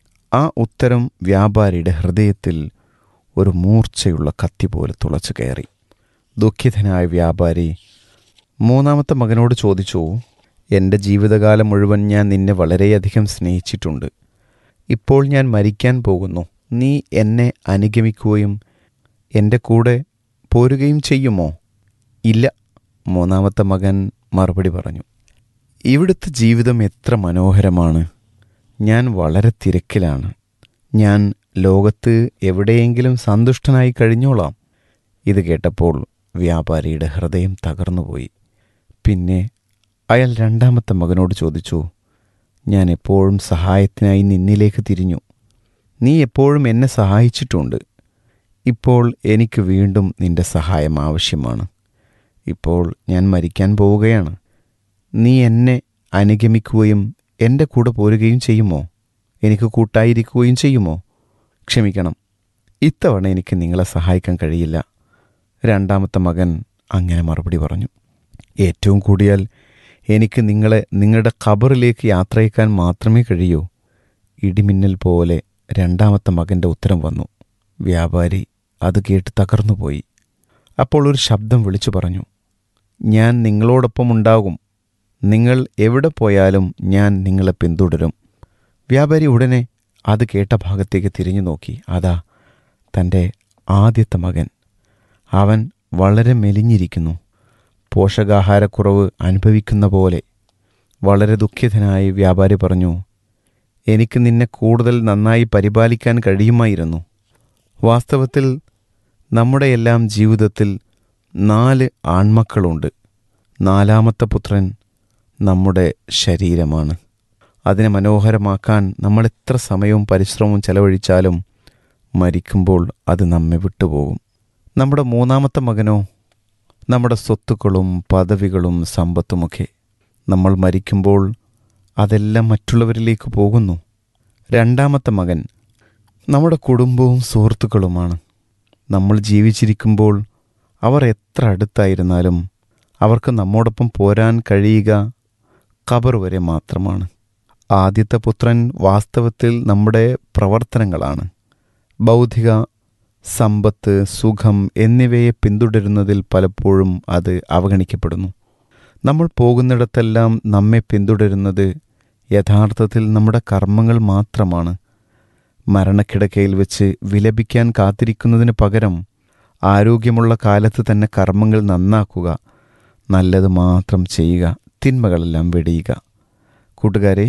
ആ ഉത്തരം വ്യാപാരിയുടെ ഹൃദയത്തിൽ ഒരു മൂർച്ചയുള്ള കത്തി പോലെ തുളച്ചു കയറി. ദുഃഖിതനായ വ്യാപാരി മൂന്നാമത്തെ മകനോട് ചോദിച്ചു, എൻ്റെ ജീവിതകാലം മുഴുവൻ ഞാൻ നിന്നെ വളരെയധികം സ്നേഹിച്ചിട്ടുണ്ട്. ഇപ്പോൾ ഞാൻ മരിക്കാൻ പോകുന്നു. നീ എന്നെ അനുഗമിക്കുകയും എൻ്റെ കൂടെ പോരുകയും ചെയ്യുമോ? ഇല്ല, മൂന്നാമത്തെ മകൻ മറുപടി പറഞ്ഞു. ഇവിടുത്തെ ജീവിതം എത്ര മനോഹരമാണ്. ഞാൻ വളരെ തിരക്കിലാണ്. ഞാൻ ലോകത്ത് എവിടെയെങ്കിലും സന്തുഷ്ടനായി കഴിഞ്ഞോളാം. ഇത് കേട്ടപ്പോൾ വ്യാപാരിയുടെ ഹൃദയം തകർന്നുപോയി. പിന്നെ അയാൾ രണ്ടാമത്തെ മകനോട് ചോദിച്ചു, ഞാൻ എപ്പോഴും സഹായത്തിനായി നിന്നിലേക്ക് തിരിഞ്ഞു. നീ എപ്പോഴും എന്നെ സഹായിച്ചിട്ടുണ്ട്. ഇപ്പോൾ എനിക്ക് വീണ്ടും നിന്റെ സഹായം ആവശ്യമാണ്. ഇപ്പോൾ ഞാൻ മരിക്കാൻ പോവുകയാണ്. നീ എന്നെ അനുഗമിക്കുകയും എൻ്റെ കൂടെ പോരുകയും ചെയ്യുമോ? എനിക്ക് കൂട്ടായിരിക്കുകയും ചെയ്യുമോ? ക്ഷമിക്കണം, ഇത്തവണ എനിക്ക് നിങ്ങളെ സഹായിക്കാൻ കഴിയില്ല. രണ്ടാമത്തെ മകൻ അങ്ങനെ മറുപടി പറഞ്ഞു. ഏറ്റവും കൂടിയാൽ എനിക്ക് നിങ്ങളെ നിങ്ങളുടെ ഖബറിലേക്ക് യാത്രയക്കാൻ മാത്രമേ കഴിയൂ. ഇടിമിന്നൽ പോലെ രണ്ടാമത്തെ മകൻ്റെ ഉത്തരം വന്നു. വ്യാപാരി അത് കേട്ട് തകർന്നുപോയി. അപ്പോൾ ഒരു ശബ്ദം വിളിച്ചു പറഞ്ഞു, ഞാൻ നിങ്ങളോടൊപ്പം ഉണ്ടാകും. നിങ്ങൾ എവിടെ പോയാലും ഞാൻ നിങ്ങളെ പിന്തുടരും. വ്യാപാരി ഉടനെ അത് കേട്ട ഭാഗത്തേക്ക് തിരിഞ്ഞു നോക്കി. അതാ തൻ്റെ ആദ്യത്തെ മകൻ. അവൻ വളരെ മെലിഞ്ഞിരിക്കുന്നു. പോഷകാഹാരക്കുറവ് അനുഭവിക്കുന്ന പോലെ. വളരെ ദുഃഖിതനായി വ്യാപാരി പറഞ്ഞു, എനിക്ക് നിന്നെ കൂടുതൽ നന്നായി പരിപാലിക്കാൻ കഴിയുമായിരുന്നു. വാസ്തവത്തിൽ നമ്മുടെ എല്ലാം ജീവിതത്തിൽ നാല് ആൺമക്കളുണ്ട്. നാലാമത്തെ പുത്രൻ നമ്മുടെ ശരീരമാണ്. അതിനെ മനോഹരമാക്കാൻ നമ്മൾ എത്ര സമയവും പരിശ്രമവും ചെലവഴിച്ചാലും മരിക്കുമ്പോൾ അത് നമ്മെ വിട്ടുപോകും. നമ്മുടെ മൂന്നാമത്തെ മകനോ നമ്മുടെ സ്വത്തുക്കളും പദവികളും സമ്പത്തുമൊക്കെ. നമ്മൾ മരിക്കുമ്പോൾ അതെല്ലാം മറ്റുള്ളവരിലേക്ക് പോകുന്നു. രണ്ടാമത്തെ മകൻ നമ്മുടെ കുടുംബവും സുഹൃത്തുക്കളുമാണ്. നമ്മൾ ജീവിച്ചിരിക്കുമ്പോൾ അവർ എത്ര അടുത്തായിരുന്നാലും അവർക്ക് നമ്മോടൊപ്പം പോരാൻ കഴിയുക ഖബർ വരെ മാത്രമാണ്. ആദ്യത്തെ പുത്രൻ വാസ്തവത്തിൽ നമ്മുടെ പ്രവർത്തനങ്ങളാണ്. ഭൗതിക സമ്പത്ത്, സുഖം എന്നിവയെ പിന്തുടരുന്നതിൽ പലപ്പോഴും അത് അവഗണിക്കപ്പെടുന്നു. നമ്മൾ പോകുന്നിടത്തെല്ലാം നമ്മെ പിന്തുടരുന്നത് യഥാർത്ഥത്തിൽ നമ്മുടെ കർമ്മങ്ങൾ മാത്രമാണ്. മരണക്കിടക്കയിൽ വെച്ച് വിലപിക്കാൻ കാത്തിരിക്കുന്നതിന് പകരം ആരോഗ്യമുള്ള കാലത്ത് തന്നെ കർമ്മങ്ങൾ നന്നാക്കുക, നല്ലത് മാത്രം ചെയ്യുക, തിന്മകളെല്ലാം വെടിയുക. കൂട്ടുകാരെ,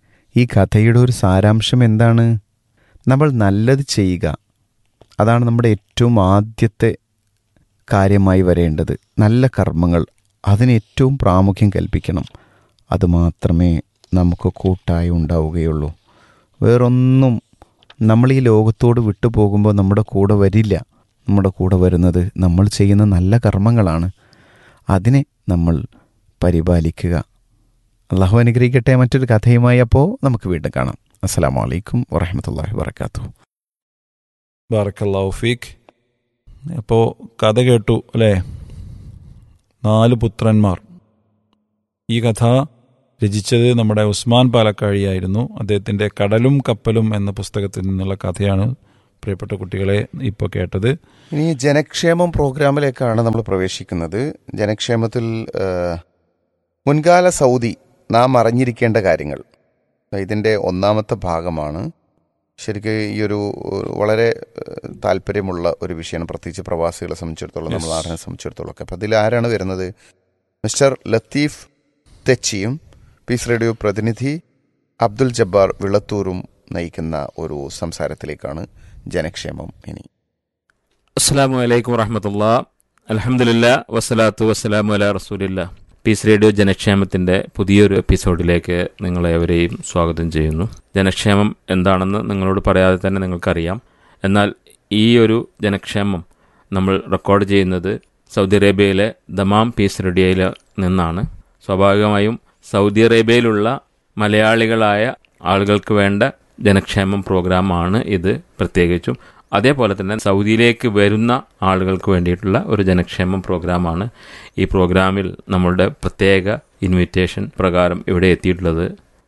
ഈ കഥയുടെ ഒരു സാരാംശം എന്താണ്? നമ്മൾ നല്ലത് ചെയ്യുക, അതാണ് നമ്മുടെ ഏറ്റവും ആദ്യത്തെ കാര്യമായി വരേണ്ടത്. നല്ല കർമ്മങ്ങൾ, അതിന് ഏറ്റവും പ്രാമുഖ്യം കൽപ്പിക്കണം. അതുമാത്രമേ നമുക്ക് കൂട്ടായി ഉണ്ടാവുകയുള്ളൂ. വേറൊന്നും നമ്മൾ ഈ ലോകത്തോട് വിട്ടുപോകുമ്പോൾ നമ്മുടെ കൂടെ വരില്ല. നമ്മുടെ കൂടെ വരുന്നത് നമ്മൾ ചെയ്യുന്ന നല്ല കർമ്മങ്ങളാണ്. അതിനെ നമ്മൾ പരിപാലിക്കുക. അള്ളാഹു അനുഗ്രഹിക്കട്ടെ. മറ്റൊരു കഥയുമായി അപ്പോൾ നമുക്ക് വീണ്ടും കാണാം. അസ്സലാമു അലൈക്കും വറഹ്മത്തുള്ളാഹി വബറകാതുഹു. ബാറക്കല്ലാഹു ഫീക്ക്. അപ്പോൾ കഥ കേട്ടു അല്ലേ? നാല് പുത്രന്മാർ. ഈ കഥ രചിച്ചത് നമ്മുടെ ഉസ്മാൻ പാലക്കാഴിയായിരുന്നു. അദ്ദേഹത്തിൻ്റെ കടലും കപ്പലും എന്ന പുസ്തകത്തിൽ നിന്നുള്ള കഥയാണ് പ്രിയപ്പെട്ട കുട്ടികളെ ഇപ്പോൾ കേട്ടത്. ഇനി ജനക്ഷേമം പ്രോഗ്രാമിലേക്കാണ് നമ്മൾ പ്രവേശിക്കുന്നത്. ജനക്ഷേമത്തിൽ മുൻകാല സൗദി നാം അറിഞ്ഞിരിക്കേണ്ട കാര്യങ്ങൾ, ഇതിൻ്റെ ഒന്നാമത്തെ ഭാഗമാണ്. ശരിക്കും ഈ ഒരു വളരെ താല്പര്യമുള്ള ഒരു വിഷയമാണ്, പ്രത്യേകിച്ച് പ്രവാസികളെ സംബന്ധിച്ചിടത്തോളം, നമ്മുടെ നാടിനെ സംബന്ധിച്ചിടത്തോളം ഒക്കെ. അപ്പം അതിൽ ആരാണ് വരുന്നത്? മിസ്റ്റർ ലത്തീഫ് തെച്ചിയും പീസ് റേഡിയോ പ്രതിനിധി അബ്ദുൽ ജബ്ബാർ വിളത്തൂരും നയിക്കുന്ന ഒരു സംസാരത്തിലേക്കാണ് ജനക്ഷേമം. ഇനി അസ്സലാമു അലൈക്കും വറഹ്മത്തുള്ളാഹി. അൽഹംദുലില്ലാ വസ്സലാത്തു വസ്സലാമു അലാ റസൂലില്ലാ. പീസ് റേഡിയോ ജനക്ഷേമത്തിൻ്റെ പുതിയൊരു എപ്പിസോഡിലേക്ക് നിങ്ങളെവരെയും സ്വാഗതം ചെയ്യുന്നു. ജനക്ഷേമം എന്താണെന്ന് നിങ്ങളോട് പറയാതെ തന്നെ നിങ്ങൾക്കറിയാം. എന്നാൽ ഈ ഒരു ജനക്ഷേമം നമ്മൾ റെക്കോർഡ് ചെയ്യുന്നത് സൗദി അറേബ്യയിലെ ദമാം പീസ് റേഡിയോയിൽ നിന്നാണ്. സ്വാഭാവികമായും സൗദി അറേബ്യയിലുള്ള മലയാളികളായ ആളുകൾക്ക് വേണ്ട ജനക്ഷേമം പ്രോഗ്രാമാണ് ഇത്. പ്രത്യേകിച്ചും അതേപോലെ തന്നെ സൗദിയിലേക്ക് വരുന്ന ആളുകൾക്ക് വേണ്ടിയിട്ടുള്ള ഒരു ജനക്ഷേമം പ്രോഗ്രാമാണ്. ഈ പ്രോഗ്രാമിൽ നമ്മളുടെ പ്രത്യേക ഇൻവിറ്റേഷൻ പ്രകാരം ഇവിടെ എത്തിയിട്ടുള്ളത്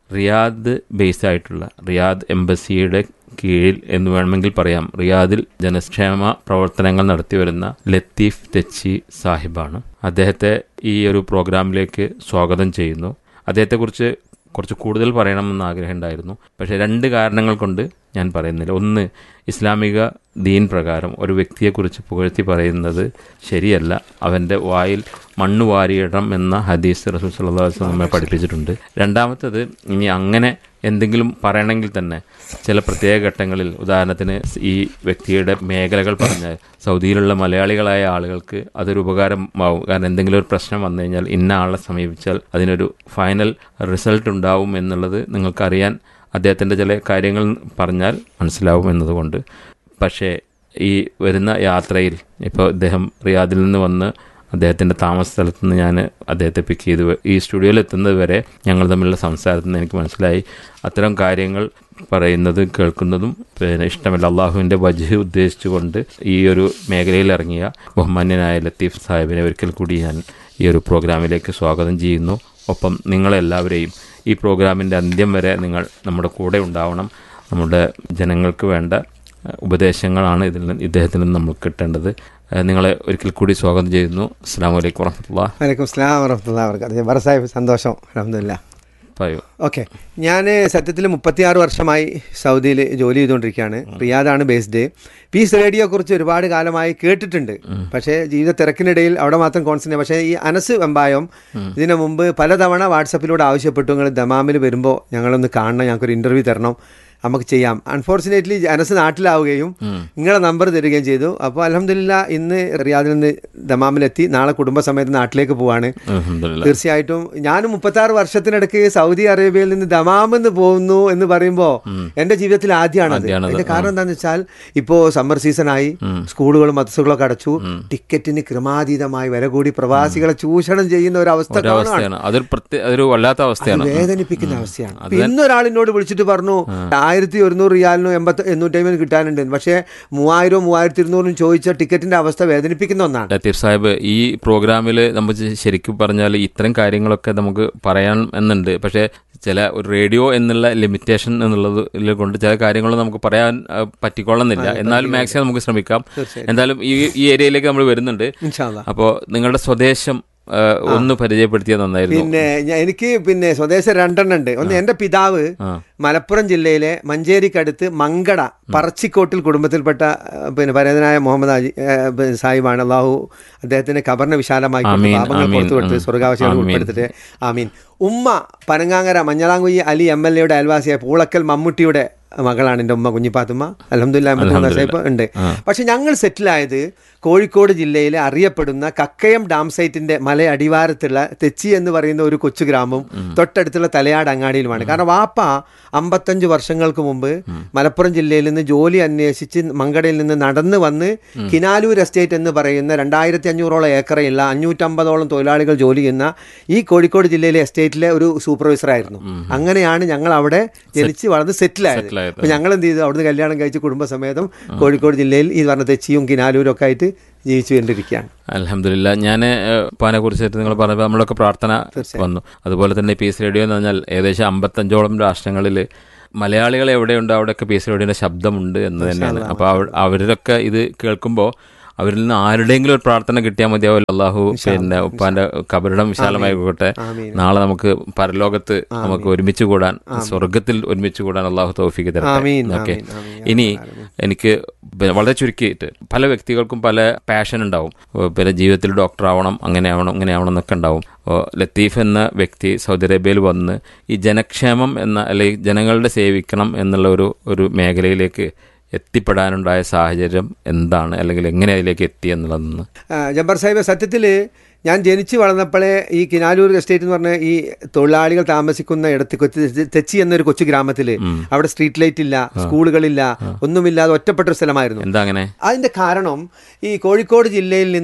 റിയാദ് ബേസ് ആയിട്ടുള്ള റിയാദ് എംബസിയുടെ കീഴിൽ എന്ന് വേണമെങ്കിൽ പറയാം, റിയാദിൽ ജനക്ഷേമ പ്രവർത്തനങ്ങൾ നടത്തി വരുന്ന ലത്തീഫ് തെച്ചി സാഹിബാണ്. അദ്ദേഹത്തെ ഈ ഒരു പ്രോഗ്രാമിലേക്ക് സ്വാഗതം ചെയ്യുന്നു. അദ്ദേഹത്തെക്കുറിച്ച് കുറച്ച് കൂടുതൽ പറയണമെന്ന് ആഗ്രഹമുണ്ടായിരുന്നു, പക്ഷേ രണ്ട് കാരണങ്ങൾ കൊണ്ട് ഞാൻ പറയുന്നില്ല. ഒന്ന്, ഇസ്ലാമിക ദീൻ പ്രകാരം ഒരു വ്യക്തിയെക്കുറിച്ച് പുകഴ്ത്തി പറയുന്നത് ശരിയല്ല. അവൻ്റെ വായിൽ മണ്ണ് വാരിയിടം എന്ന ഹദീസ് റസൂൽ സല്ലല്ലാഹു അലൈഹി വസല്ലം നമ്മെ പഠിപ്പിച്ചിട്ടുണ്ട്. രണ്ടാമത്തത്, ഇനി അങ്ങനെ എന്തെങ്കിലും പറയണമെങ്കിൽ തന്നെ ചില പ്രത്യേക ഘട്ടങ്ങളിൽ, ഉദാഹരണത്തിന് ഈ വ്യക്തിയുടെ മേഖലകൾ പറഞ്ഞാൽ സൗദിയിലുള്ള മലയാളികളായ ആളുകൾക്ക് അതൊരു ഉപകാരമാവും. കാരണം എന്തെങ്കിലും ഒരു പ്രശ്നം വന്നു കഴിഞ്ഞാൽ ഇന്ന ആളെ സമീപിച്ചാൽ അതിനൊരു ഫൈനൽ റിസൾട്ട് ഉണ്ടാവും എന്നുള്ളത് നിങ്ങൾക്കറിയാൻ അദ്ദേഹത്തിൻ്റെ ചില കാര്യങ്ങൾ പറഞ്ഞാൽ മനസ്സിലാവും എന്നതുകൊണ്ട്. പക്ഷേ ഈ വരുന്ന യാത്രയിൽ ഇപ്പോൾ ഇദ്ദേഹം റിയാദിൽ നിന്ന് വന്ന് അദ്ദേഹത്തിൻ്റെ താമസ സ്ഥലത്ത് നിന്ന് ഞാൻ അദ്ദേഹത്തെ പിക്ക് ചെയ്ത് ഈ സ്റ്റുഡിയോയിൽ എത്തുന്നത് വരെ ഞങ്ങൾ തമ്മിലുള്ള സംസാരത്തിൽ നിന്ന് എനിക്ക് മനസ്സിലായി അത്തരം കാര്യങ്ങൾ പറയുന്നത് കേൾക്കുന്നതും പിന്നെ ഇഷ്ടമല്ല. അള്ളാഹുവിൻ്റെ വജ്ഹ് ഉദ്ദേശിച്ചുകൊണ്ട് ഈ ഒരു മേഖലയിൽ ഇറങ്ങിയ ബഹുമാന്യനായ ലത്തീഫ് സാഹിബിനെ ഒരിക്കൽ കൂടി ഞാൻ ഈ ഒരു പ്രോഗ്രാമിലേക്ക് സ്വാഗതം ചെയ്യുന്നു. ഒപ്പം നിങ്ങളെല്ലാവരെയും ഈ പ്രോഗ്രാമിൻ്റെ അന്ത്യം വരെ നിങ്ങൾ നമ്മുടെ കൂടെ ഉണ്ടാവണം. നമ്മുടെ ജനങ്ങൾക്ക് വേണ്ട ഉപദേശങ്ങളാണ് ഇതിൽ നിന്ന് ഇദ്ദേഹത്തിൽ നിന്ന് നമുക്ക് കിട്ടേണ്ടത്. നിങ്ങളെ ഒരിക്കൽ കൂടി സ്വാഗതം ചെയ്യുന്നു. അസ്സലാമു അലൈക്കും വറഹ്മത്തുള്ളാഹി. വലൈക്കും സ്ലാം വറഹ്മത്തുള്ളാഹി വബറകാതുഹു. ജബ്ബാർ സാഹിബ്, സന്തോഷം, അൽഹംദുലില്ലാ. പറയൂ. ഓക്കെ, ഞാൻ സത്യത്തിൽ മുപ്പത്തിയാറ് വർഷമായി സൗദിയിൽ ജോലി ചെയ്തുകൊണ്ടിരിക്കുകയാണ്. റിയാദാണ് ബേസ്ഡ്. പീസ് റേഡിയോയെ കുറിച്ച് ഒരുപാട് കാലമായി കേട്ടിട്ടുണ്ട്, പക്ഷേ ജീവിത തിരക്കിനിടയിൽ അവിടെ മാത്രം കോൺസെൻട്രേറ്റ്. പക്ഷേ ഈ അനസ് വെമ്പായം ഇതിനു മുമ്പ് പലതവണ വാട്സപ്പിലൂടെ ആവശ്യപ്പെട്ടു, നിങ്ങൾ ദമാമിൽ വരുമ്പോൾ ഞങ്ങളൊന്ന് കാണണം, ഞങ്ങൾക്കൊരു ഇൻ്റർവ്യൂ തരണം, നമുക്ക് ചെയ്യാം. അൺഫോർച്ചുനേറ്റ്ലി അനസ് നാട്ടിലാവുകയും നിങ്ങളെ നമ്പർ തരികയും ചെയ്തു. അപ്പോൾ അൽഹംദുലില്ലാ ഇന്ന് റിയാദിൽ നിന്ന് ദമാമിലെത്തി, നാളെ കുടുംബസമേതം നാട്ടിലേക്ക് പോവാണ്. തീർച്ചയായിട്ടും ഞാനും മുപ്പത്താറ് വർഷത്തിനിടയ്ക്ക് സൗദി അറേബ്യയിൽ നിന്ന് ദമാമെന്ന് പോകുന്നു എന്ന് പറയുമ്പോൾ എൻ്റെ ജീവിതത്തിൽ ആദ്യമാണത്. അതിൻ്റെ കാരണം എന്താണെന്ന് വെച്ചാൽ ഇപ്പോൾ സമ്മർ സീസണായി, സ്കൂളുകളും മദ്രസകളൊക്കെ അടച്ചു, ടിക്കറ്റിന് ക്രമാതീതമായി വില കൂടി പ്രവാസികളെ ചൂഷണം ചെയ്യുന്ന ഒരു അവസ്ഥ, വേദനിപ്പിക്കുന്ന അവസ്ഥയാണ്. ഇന്നൊരാളിനോട് വിളിച്ചിട്ട് പറഞ്ഞു ആയിരത്തി ഒരുന്നൂറ് റിയാലിനും എൺപത്തി എണ്ണൂറ്റമ്പതിനും കിട്ടാനുണ്ട്, പക്ഷേ മൂവായിരവും മൂവായിരത്തി ഇരുന്നൂറിനും ചോദിച്ച ടിക്കറ്റിന്റെ അവസ്ഥ വേദനിപ്പിക്കുന്ന ഒന്നാണ്. ലത്തീഫ് സാഹിബ്, ഈ പ്രോഗ്രാമിൽ നമുക്ക് ശരിക്കും പറഞ്ഞാൽ ഇത്തരം കാര്യങ്ങളൊക്കെ നമുക്ക് പറയാൻ എന്നുണ്ട്, പക്ഷേ ചില ഒരു റേഡിയോ എന്നുള്ള ലിമിറ്റേഷൻ എന്നുള്ളത് കൊണ്ട് ചില കാര്യങ്ങൾ നമുക്ക് പറയാൻ പറ്റിക്കൊള്ളുന്നില്ല. എന്നാലും മാക്സിമം നമുക്ക് ശ്രമിക്കാം. എന്തായാലും ഈ ഈ ഏരിയയിലേക്ക് നമ്മൾ വരുന്നുണ്ട്. അപ്പോൾ നിങ്ങളുടെ സ്വദേശം ഒന്ന് പരിചയപ്പെടുത്തിയത് നന്നായിരുന്നു. പിന്നെ എനിക്ക് പിന്നെ സ്വദേശം രണ്ടെണ്ണം ഉണ്ട്. ഒന്ന് എന്റെ പിതാവ് മലപ്പുറം ജില്ലയിലെ മഞ്ചേരിക്കടുത്ത് മങ്കട പറച്ചിക്കോട്ടിൽ കുടുംബത്തിൽപ്പെട്ട പിന്നെ പരേതനായ മുഹമ്മദ് അജി സാഹിബാണ്. അള്ളാഹു അദ്ദേഹത്തിന്റെ ഖബറിനെ വിശാലമായി പാപങ്ങൾ പുറത്തു കൊടുത്ത് സ്വർഗാവശികൾ ഉൾപ്പെടുത്തിട്ട് ആമീൻ. ഉമ്മ പനങ്ങാങ്ങര മഞ്ഞളാങ്കുഴി അലി എം എൽ എയുടെ അയൽവാസിയായ പൂളക്കൽ മമ്മൂട്ടിയുടെ മകളാണ് എൻ്റെ ഉമ്മ കുഞ്ഞിപ്പാത്തുമ്മ. അൽഹംദുലില്ലാഹ് ഉണ്ട്. പക്ഷെ ഞങ്ങൾ സെറ്റിലായത് കോഴിക്കോട് ജില്ലയിലെ അറിയപ്പെടുന്ന കക്കയം ഡാം സൈറ്റിന്റെ മല അടിവാരത്തുള്ള തെച്ചി എന്ന് പറയുന്ന ഒരു കൊച്ചു ഗ്രാമം തൊട്ടടുത്തുള്ള തലയാട് അങ്ങാടിയിലുമാണ്. കാരണം വാപ്പ അമ്പത്തഞ്ച് വർഷങ്ങൾക്ക് മുമ്പ് മലപ്പുറം ജില്ലയിൽ നിന്ന് ജോലി അന്വേഷിച്ച് മങ്കടയിൽ നിന്ന് നടന്ന് വന്ന് കിനാലൂർ എസ്റ്റേറ്റ് എന്ന് പറയുന്ന രണ്ടായിരത്തി അഞ്ഞൂറോളം ഏക്കറയുള്ള അഞ്ഞൂറ്റമ്പതോളം തൊഴിലാളികൾ ജോലി ചെയ്യുന്ന ഈ കോഴിക്കോട് ജില്ലയിലെ എസ്റ്റേറ്റിലെ ഒരു സൂപ്പർവൈസറായിരുന്നു. അങ്ങനെയാണ് ഞങ്ങൾ അവിടെ ജനിച്ച് വളർന്ന് സെറ്റിലായത്. അപ്പോൾ ഞങ്ങൾ എന്ത് ചെയ്തു, അവിടുന്ന് കല്യാണം കഴിച്ച് കുടുംബസമേതം കോഴിക്കോട് ജില്ലയിൽ ഈ പറഞ്ഞ തെച്ചിയും കിനാലൂരും ഒക്കെ ആയിട്ട് ജീവിച്ചു കൊണ്ടിരിക്കുകയാണ്. അൽഹംദുലില്ലാഹ്. ഞാൻ ഉപ്പാനെ കുറിച്ചിട്ട് നിങ്ങൾ പറഞ്ഞപ്പോൾ നമ്മളൊക്കെ പ്രാർത്ഥന വന്നു. അതുപോലെ തന്നെ പീസ് റേഡിയോ എന്ന് പറഞ്ഞാൽ ഏകദേശം അമ്പത്തഞ്ചോളം രാഷ്ട്രങ്ങളിൽ മലയാളികൾ എവിടെയുണ്ടോ അവിടെയൊക്കെ പീസ് റേഡിയോയുടെ ശബ്ദമുണ്ട് എന്ന് തന്നെയാണ്. അപ്പോൾ അവരൊക്കെ ഇത് കേൾക്കുമ്പോൾ അവരിൽ നിന്ന് ആരുടെയെങ്കിലും ഒരു പ്രാർത്ഥന കിട്ടിയാൽ മതിയാവും. അള്ളാഹു പിന്നെ ഉപ്പാന്റെ കബറിടം വിശാലമായി പോകട്ടെ. നാളെ നമുക്ക് പരലോകത്ത് നമുക്ക് ഒരുമിച്ച് കൂടാൻ, സ്വർഗത്തിൽ ഒരുമിച്ച് കൂടാൻ അള്ളാഹു തൗഫീഖ് തരട്ടെ. ഓക്കെ, ഇനി എനിക്ക് വളരെ ചുരുക്കിയിട്ട് പല വ്യക്തികൾക്കും പല പാഷൻ ഉണ്ടാവും. പിന്നെ ജീവിതത്തിൽ ഡോക്ടർ ആവണം, അങ്ങനെ ആവണം, ഇങ്ങനെ ആവണം എന്നൊക്കെ ഉണ്ടാവും. ലത്തീഫ് എന്ന വ്യക്തി സൗദി അറേബ്യയിൽ വന്ന് ഈ ജനക്ഷേമം എന്ന അല്ലെങ്കിൽ ജനങ്ങളുടെ സേവിക്കണം എന്നുള്ള ഒരു ഒരു മേഖലയിലേക്ക് എത്തിപ്പെടാനുണ്ടായ സാഹചര്യം എന്താണ്, അല്ലെങ്കിൽ എങ്ങനെ അതിലേക്ക് എത്തി എന്നുള്ളതെന്ന്. ജബ്ബാർ സാഹിബ്, സത്യത്തിൽ ഞാൻ ജനിച്ചു വളർന്നപ്പോഴേ ഈ കിനാലൂർ എസ്റ്റേറ്റ് എന്ന് പറഞ്ഞ ഈ തൊഴിലാളികൾ താമസിക്കുന്ന ഇടത്ത് കൊച്ചി തെച്ചി എന്നൊരു കൊച്ചു ഗ്രാമത്തിൽ അവിടെ സ്ട്രീറ്റ് ലൈറ്റ് ഇല്ല, സ്കൂളുകളില്ല, ഒന്നുമില്ലാതെ ഒറ്റപ്പെട്ട ഒരു സ്ഥലമായിരുന്നു. എന്താ അങ്ങനെ? അതിന്റെ കാരണം ഈ കോഴിക്കോട് ജില്ലയിൽ നിന്ന്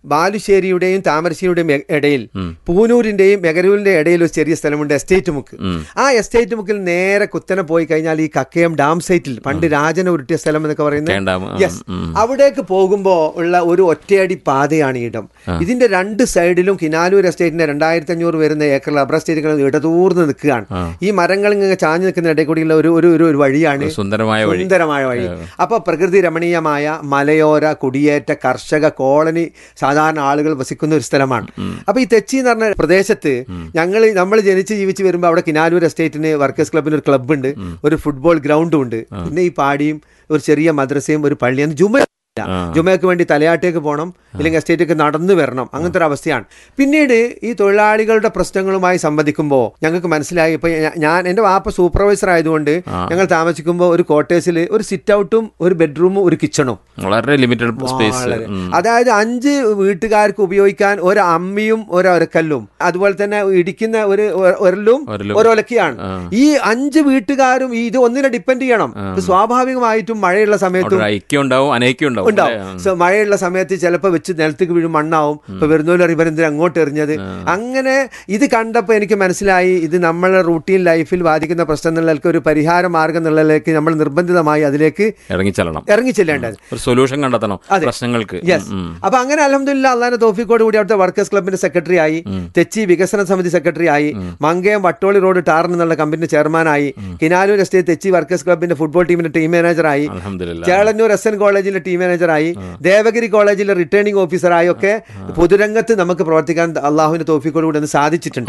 ബാലുശ്ശേരിയുടെയും താമരശ്ശേരിയുടെയും ഇടയിൽ പൂനൂരിന്റെയും മെഗരൂരിന്റെ ഇടയിൽ ഒരു ചെറിയ സ്ഥലമുണ്ട്, എസ്റ്റേറ്റ് മുക്ക്. ആ എസ്റ്റേറ്റ് മുക്കിൽ നേരെ കുത്തനെ പോയി കഴിഞ്ഞാൽ ഈ കക്കയം ഡാം സൈറ്റിൽ പണ്ട് രാജന ഉരുട്ടിയ സ്ഥലം എന്നൊക്കെ പറയുന്നത്, യെസ്, അവിടേക്ക് പോകുമ്പോൾ ഉള്ള ഒരു ഒറ്റയടി പാതയാണ് ഇടം. ഇതിന്റെ രണ്ട് സൈഡിലും കിനാലൂർ എസ്റ്റേറ്റിന്റെ രണ്ടായിരത്തി അഞ്ഞൂറ് വരുന്ന ഏക്കർ റബ്ബർ എസ്റ്റേറ്റുകൾ ഇടതൂർന്ന് നിൽക്കുകയാണ്. ഈ മരങ്ങൾ ഇങ്ങനെ ചാഞ്ഞു നിൽക്കുന്ന ഇടയിൽ കൂടിയുള്ള ഒരു ഒരു ഒരു വഴിയാണ് സുന്ദരമായ സുന്ദരമായ വഴി. അപ്പൊ പ്രകൃതി രമണീയമായ മലയോര കുടിയേറ്റ കർഷക കോളനി സാധാരണ ആളുകൾ വസിക്കുന്ന ഒരു സ്ഥലമാണ്. അപ്പൊ ഈ തെച്ചി എന്ന് പറഞ്ഞ പ്രദേശത്ത് ഞങ്ങൾ നമ്മൾ ജനിച്ച് ജീവിച്ച് വരുമ്പോൾ അവിടെ കിനാലൂർ എസ്റ്റേറ്റിന് വർക്കേഴ്സ് ക്ലബിന് ഒരു ക്ലബ്ബുണ്ട്, ഒരു ഫുട്ബോൾ ഗ്രൗണ്ടും ഉണ്ട്, പിന്നെ ഈ പാടിയും ഒരു ചെറിയ മദ്രസയും ഒരു പള്ളിയും. ജുമ ജുമയ്ക്ക് വേണ്ടി തലയാട്ടേക്ക് പോകണം, ഇല്ലെങ്കിൽ എസ്റ്റേറ്റേക്ക് നടന്നു വരണം, അങ്ങനത്തെ ഒരു അവസ്ഥയാണ്. പിന്നീട് ഈ തൊഴിലാളികളുടെ പ്രശ്നങ്ങളുമായി സംവദിക്കുമ്പോൾ ഞങ്ങൾക്ക് മനസ്സിലായി, ഇപ്പൊ ഞാൻ എൻ്റെ വാപ്പ സൂപ്പർവൈസർ ആയതുകൊണ്ട് ഞങ്ങൾ താമസിക്കുമ്പോൾ ഒരു ക്വാർട്ടേഴ്സിൽ ഒരു സിറ്റ് ഔട്ടും ഒരു ബെഡ്റൂമും ഒരു കിച്ചണും, വളരെ ലിമിറ്റഡ് സ്പേസ്. അതായത് അഞ്ച് വീട്ടുകാർക്ക് ഉപയോഗിക്കാൻ ഒരു അമ്മിയും ഒരു ഒരക്കല്ലും അതുപോലെ തന്നെ ഇടിക്കുന്ന ഒരു ഒരലും ഒരൊലക്കയാണ്. ഈ അഞ്ച് വീട്ടുകാരും ഇത് ഒന്നിനെ ഡിപ്പെൻഡ് ചെയ്യണം. സ്വാഭാവികമായിട്ടും മഴയുള്ള സമയത്തും ഉണ്ടാവും. മഴയുള്ള സമയത്ത് ചിലപ്പോൾ വെച്ച് നിലത്തേക്ക് വീഴും, മണ്ണാവും. ഇപ്പൊ വരുന്നവരും ഇവരെന്തിനും അങ്ങോട്ട് എറിഞ്ഞത്. അങ്ങനെ ഇത് കണ്ടപ്പോൾ എനിക്ക് മനസ്സിലായി, ഇത് നമ്മളെ റൂട്ടീൻ ലൈഫിൽ ബാധിക്കുന്ന പ്രശ്നം എന്നുള്ളതിലേക്ക് ഒരു പരിഹാര മാർഗം എന്നുള്ളതിലേക്ക് നമ്മൾ നിർബന്ധിതമായി അതിലേക്ക് ഇറങ്ങിച്ചെല്ലണം ഇറങ്ങിച്ചെല്ലേണ്ടത് ഒരു സൊല്യൂഷൻ കണ്ടെത്തണം പ്രശ്നങ്ങൾക്ക്. യെസ്. അപ്പൊ അങ്ങനെ അൽഹംദുലില്ലാ അള്ളാന്റെ തൗഫീഖോട് കൂടി അവിടുത്തെ വർക്കേഴ്സ് ക്ലബിന്റെ സെക്രട്ടറി ആയി, തെച്ചി വികസന സമിതി സെക്രട്ടറി ആയി, മങ്കയം വട്ടോളി റോഡ് ടാർ എന്നുള്ള കമ്പനി ചെയർമാനായി, കിനാലൂർ എസ്റ്റേറ്റ് തെച്ചി വർക്കേഴ്സ് ക്ലബിന്റെ ഫുട്ബോൾ ടീമിന്റെ ടീം മാനേജറായി, ചേളന്നൂർ എസ് എൻ കോളേജിലെ ടീം മാനേജറായി, ദേവഗിരി കോളേജിലെ റിട്ടേണിംഗ് ഓഫീസറായി ഒക്കെ പൊതുരംഗത്ത് നമുക്ക് പ്രവർത്തിക്കാൻ അള്ളാഹുവിന്റെ തൗഫീഖോട് കൂടി ഒന്ന് സാധിച്ചിട്ടുണ്ട്.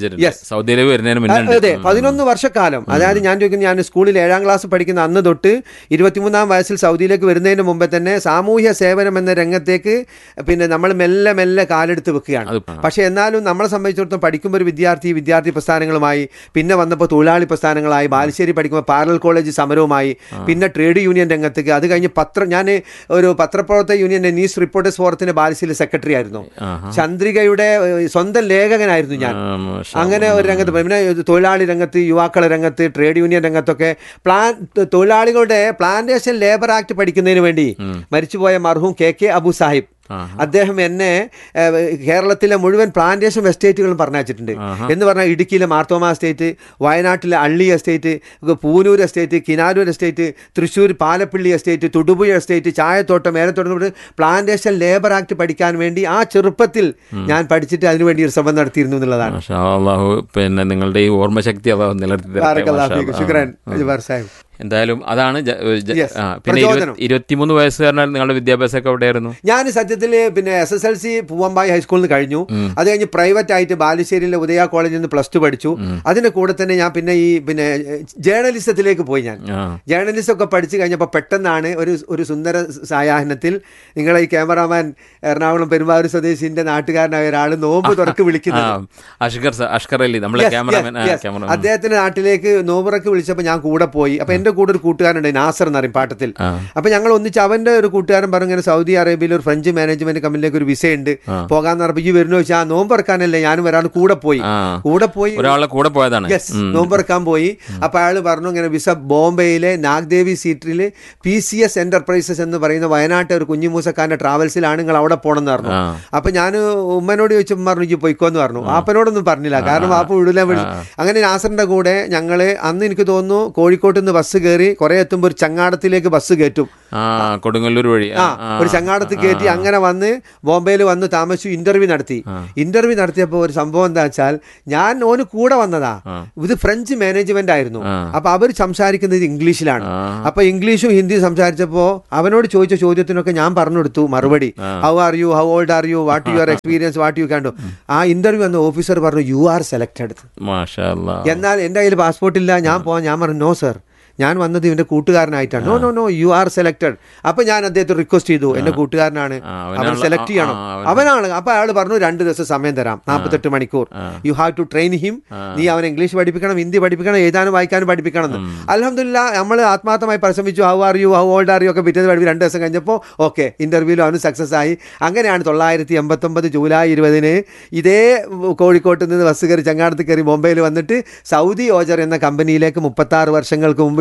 അതെ, പതിനൊന്ന് വർഷക്കാലം. അതായത് ഞാൻ ചോദിക്കുന്നത്, ഞാൻ സ്കൂളിൽ ഏഴാം ക്ലാസ് പഠിക്കുന്ന അന്ന് തൊട്ട് ഇരുപത്തിമൂന്നാം വയസ്സിൽ സൗദിയിലേക്ക് വരുന്നതിന് മുമ്പേ തന്നെ സാമൂഹ്യ സേവനം എന്ന രംഗത്തേക്ക് പിന്നെ നമ്മൾ മെല്ലെ മെല്ലെ കാലെടുത്ത് വെക്കുകയാണ്. പക്ഷെ എന്നാലും നമ്മളെ സംബന്ധിച്ചിടത്തോളം പഠിക്കുമ്പോൾ ഒരു വിദ്യാർത്ഥി വിദ്യാർത്ഥി പ്രസ്ഥാനങ്ങളുമായി, പിന്നെ വന്നപ്പോൾ തൊഴിലാളി പ്രസ്ഥാനങ്ങളായി, ബാലുശ്ശേരി പഠിക്കുമ്പോൾ പാരലൽ കോളേജ് സമരവുമായി, പിന്നെ ട്രേഡ് യൂണിയൻ രംഗത്തേക്ക്, അത് കഴിഞ്ഞ് പത്രം, ഞാൻ ഒരു പത്രപ്രവർത്തക യൂണിയൻ ന്യൂസ് റിപ്പോർട്ടേഴ്സ് ഫോറത്തിന്റെ ബാലുശ്ശേരി സെക്രട്ടറി ആയിരുന്നു, ചന്ദ്രികയുടെ സ്വന്തം ലേഖകനായിരുന്നു ഞാൻ. അങ്ങനെ ഒരു രംഗത്ത്, പിന്നെ തൊഴിലാളി രംഗത്ത്, യുവാക്കളെ രംഗത്ത്, ട്രേഡ് യൂണിയൻ രംഗത്തൊക്കെ പ്ലാൻ തൊഴിലാളികളുടെ പ്ലാന്റേഷൻ ലേബർ ആക്ട് പഠിക്കുന്നതിന് വേണ്ടി മരിച്ചുപോയ മർഹൂം കെ കെ അബു സാഹിബ് അദ്ദേഹം എന്നെ കേരളത്തിലെ മുഴുവൻ പ്ലാന്റേഷൻ എസ്റ്റേറ്റുകളും പറഞ്ഞയച്ചിട്ടുണ്ട്. എന്ന് പറഞ്ഞാൽ ഇടുക്കിയിലെ മാർത്തോമ എസ്റ്റേറ്റ്, വയനാട്ടിലെ അള്ളി estate, Poonoor estate, Kinalur estate, Thrissur Palappilly estate, Thodupuzha estate, ചായത്തോട്ടം, ഏലത്തോട്ടം, plantation labour act പഠിക്കാൻ വേണ്ടി ആ ചെറുപ്പത്തിൽ ഞാൻ പഠിച്ചിട്ട് അതിനുവേണ്ടി ഒരു ശ്രമം നടത്തിയിരുന്നു എന്നുള്ളതാണ്. പിന്നെ നിങ്ങളുടെ ഈ ഓർമ്മശക്തി എന്തായാലും അതാണ്. പിന്നെ ഇരുപത്തിമൂന്ന് വയസ്സുകാരനാൽ നിങ്ങളുടെ വിദ്യാഭ്യാസമൊക്കെ എവിടെയായിരുന്നു? ഞാൻ സത്യത്തിൽ പിന്നെ S S L C Poovambayi ഹൈസ്കൂളിൽ നിന്ന് കഴിഞ്ഞു. അത് കഴിഞ്ഞ് പ്രൈവറ്റ് ആയിട്ട് ബാലുശ്ശേരിയിലെ ഉദയ കോളേജിൽ നിന്ന് പ്ലസ് ടു പഠിച്ചു. അതിന്റെ കൂടെ തന്നെ ഞാൻ പിന്നെ ഈ പിന്നെ ജേർണലിസത്തിലേക്ക് പോയി. ഞാൻ ജേർണലിസം ഒക്കെ പഠിച്ചു കഴിഞ്ഞപ്പോൾ പെട്ടെന്നാണ് ഒരു ഒരു സുന്ദര സായാഹ്നത്തിൽ നിങ്ങളെ ഈ ക്യാമറാമാൻ എറണാകുളം പെരുമ്പാവൂർ സ്വദേശിന്റെ നാട്ടുകാരനായ ഒരാൾ നോമ്പ് തുറക്ക് വിളിക്കുന്നത്, അദ്ദേഹത്തിന്റെ നാട്ടിലേക്ക് നോമ്പുറക്ക് വിളിച്ചപ്പോൾ ഞാൻ കൂടെ പോയി. അപ്പൊ എന്റെ കൂടെ ഒരു കൂട്ടുകാരുണ്ട്, നാസർ എന്നറിയും പാട്ടത്തിൽ. അപ്പൊ ഞങ്ങൾ ഒന്നിച്ച്, അവന്റെ ഒരു കൂട്ടുകാരൻ പറഞ്ഞു ഇങ്ങനെ സൗദി അറേബ്യയിൽ ഒരു ഫ്രഞ്ച് മാനേജ്മെന്റ് കമ്പനിയിലേക്ക് ഒരു വിസ ഉണ്ട്, പോകാന്ന് പറഞ്ഞപ്പോൾ ഈ വരുന്ന വെച്ചാൽ നോമ്പറക്കാനല്ലേ ഞാനും ഒരാൾ കൂടെ പോയി കൂടെ പോയി ഒരാളെ കൂടെ പോയതാണ്. യെസ്, നോമ്പറക്കാൻ പോയി. അപ്പൊ അയാൾ പറഞ്ഞു ഇങ്ങനെ വിസ ബോംബെയിലെ നാഗ്ദേവി സീറ്റിൽ പി സി എസ് എന്റർപ്രൈസസ് എന്ന് പറയുന്ന വയനാട്ടെ ഒരു കുഞ്ഞിമൂസക്കാരന്റെ ട്രാവൽസിലാണ് നിങ്ങൾ അവിടെ പോകണം എന്ന് പറഞ്ഞു. അപ്പൊ ഞാൻ ഉമ്മനോട് ചോദിച്ചപ്പോൾ പറഞ്ഞു ഈ പൊയ്ക്കോന്ന് പറഞ്ഞു. ആപ്പനോടൊന്നും പറഞ്ഞില്ല, കാരണം ആപ്പ് വിടില്ല വിളി. അങ്ങനെ നാസറിന്റെ കൂടെ ഞങ്ങള് അന്ന് എനിക്ക് തോന്നുന്നു കോഴിക്കോട്ട് നിന്ന് ബസ് കയറി കുറെ എത്തുമ്പോൾ ഒരു ചങ്ങാടത്തിലേക്ക് ബസ് കയറ്റും, കൊടുങ്ങല്ലൂർ വഴി ആ ഒരു ചങ്ങാടത്ത് കയറ്റി അങ്ങനെ വന്ന് ബോംബെയിൽ വന്ന് താമസിച്ചു. ഇന്റർവ്യൂ നടത്തി. ഇന്റർവ്യൂ നടത്തിയപ്പോൾ ഒരു സംഭവം എന്താ വെച്ചാൽ, ഞാൻ ഓന് കൂടെ വന്നതാ, ഇത് ഫ്രഞ്ച് മാനേജ്മെന്റ് ആയിരുന്നു. അപ്പൊ അവർ സംസാരിക്കുന്നത് ഇംഗ്ലീഷിലാണ്. അപ്പൊ ഇംഗ്ലീഷും ഹിന്ദിയും സംസാരിച്ചപ്പോ അവനോട് ചോദിച്ച ചോദ്യത്തിനൊക്കെ ഞാൻ പറഞ്ഞു കൊടുത്തു മറുപടി. How are you, how old are you, what your experience, what you can do. ആ ഇന്റർവ്യൂ വന്ന ഓഫീസർ പറഞ്ഞു യു ആർ സെലക്ടഡ്. എന്നാൽ എന്റെ കയ്യിൽ പാസ്പോർട്ട് ഇല്ല, ഞാൻ പോവാൻ. ഞാൻ പറഞ്ഞു നോ സർ, ഞാൻ വന്നത് ഇവന്റെ കൂട്ടുകാരനായിട്ടാണ്. No no no you are selected. അപ്പൊ ഞാൻ അദ്ദേഹത്തെ റിക്വസ്റ്റ് ചെയ്തു, എന്റെ കൂട്ടുകാരനാണ്, അവൻ സെലക്ട് ചെയ്യണം, അവനാണ്. അപ്പൊ അയാൾ പറഞ്ഞു രണ്ട് ദിവസം സമയം തരാം, നാൽപ്പത്തെട്ട് മണിക്കൂർ, you have to train him. നീ അവൻ ഇംഗ്ലീഷ് പഠിപ്പിക്കണം, ഹിന്ദി പഠിപ്പിക്കണം, എഴുതാനും വായിക്കാനും പഠിപ്പിക്കണം എന്ന്. അൽഹംദുലില്ലാ നമ്മൾ ആത്മാർത്ഥമായി പരിശ്രമിച്ചു. How are you, how old are you ഒക്കെ പിറ്റേന്ന് പഠിപ്പിച്ചു. രണ്ട് ദിവസം കഴിഞ്ഞപ്പോൾ ഓക്കെ, ഇന്റർവ്യൂവിലും അവന് സക്സസ് ആയി. അങ്ങനെയാണ് തൊള്ളായിരത്തി എൺപത്തൊമ്പത് ജൂലൈ ഇരുപതിന് ഇതേ കോഴിക്കോട്ട് നിന്ന് ബസ് കയറി ചങ്ങാടത്ത് കയറി മുംബൈയിൽ വന്നിട്ട് സൗദി ഓജർ എന്ന കമ്പനിയിലേക്ക് മുപ്പത്തി ആറ് വർഷങ്ങൾക്ക് മുമ്പ്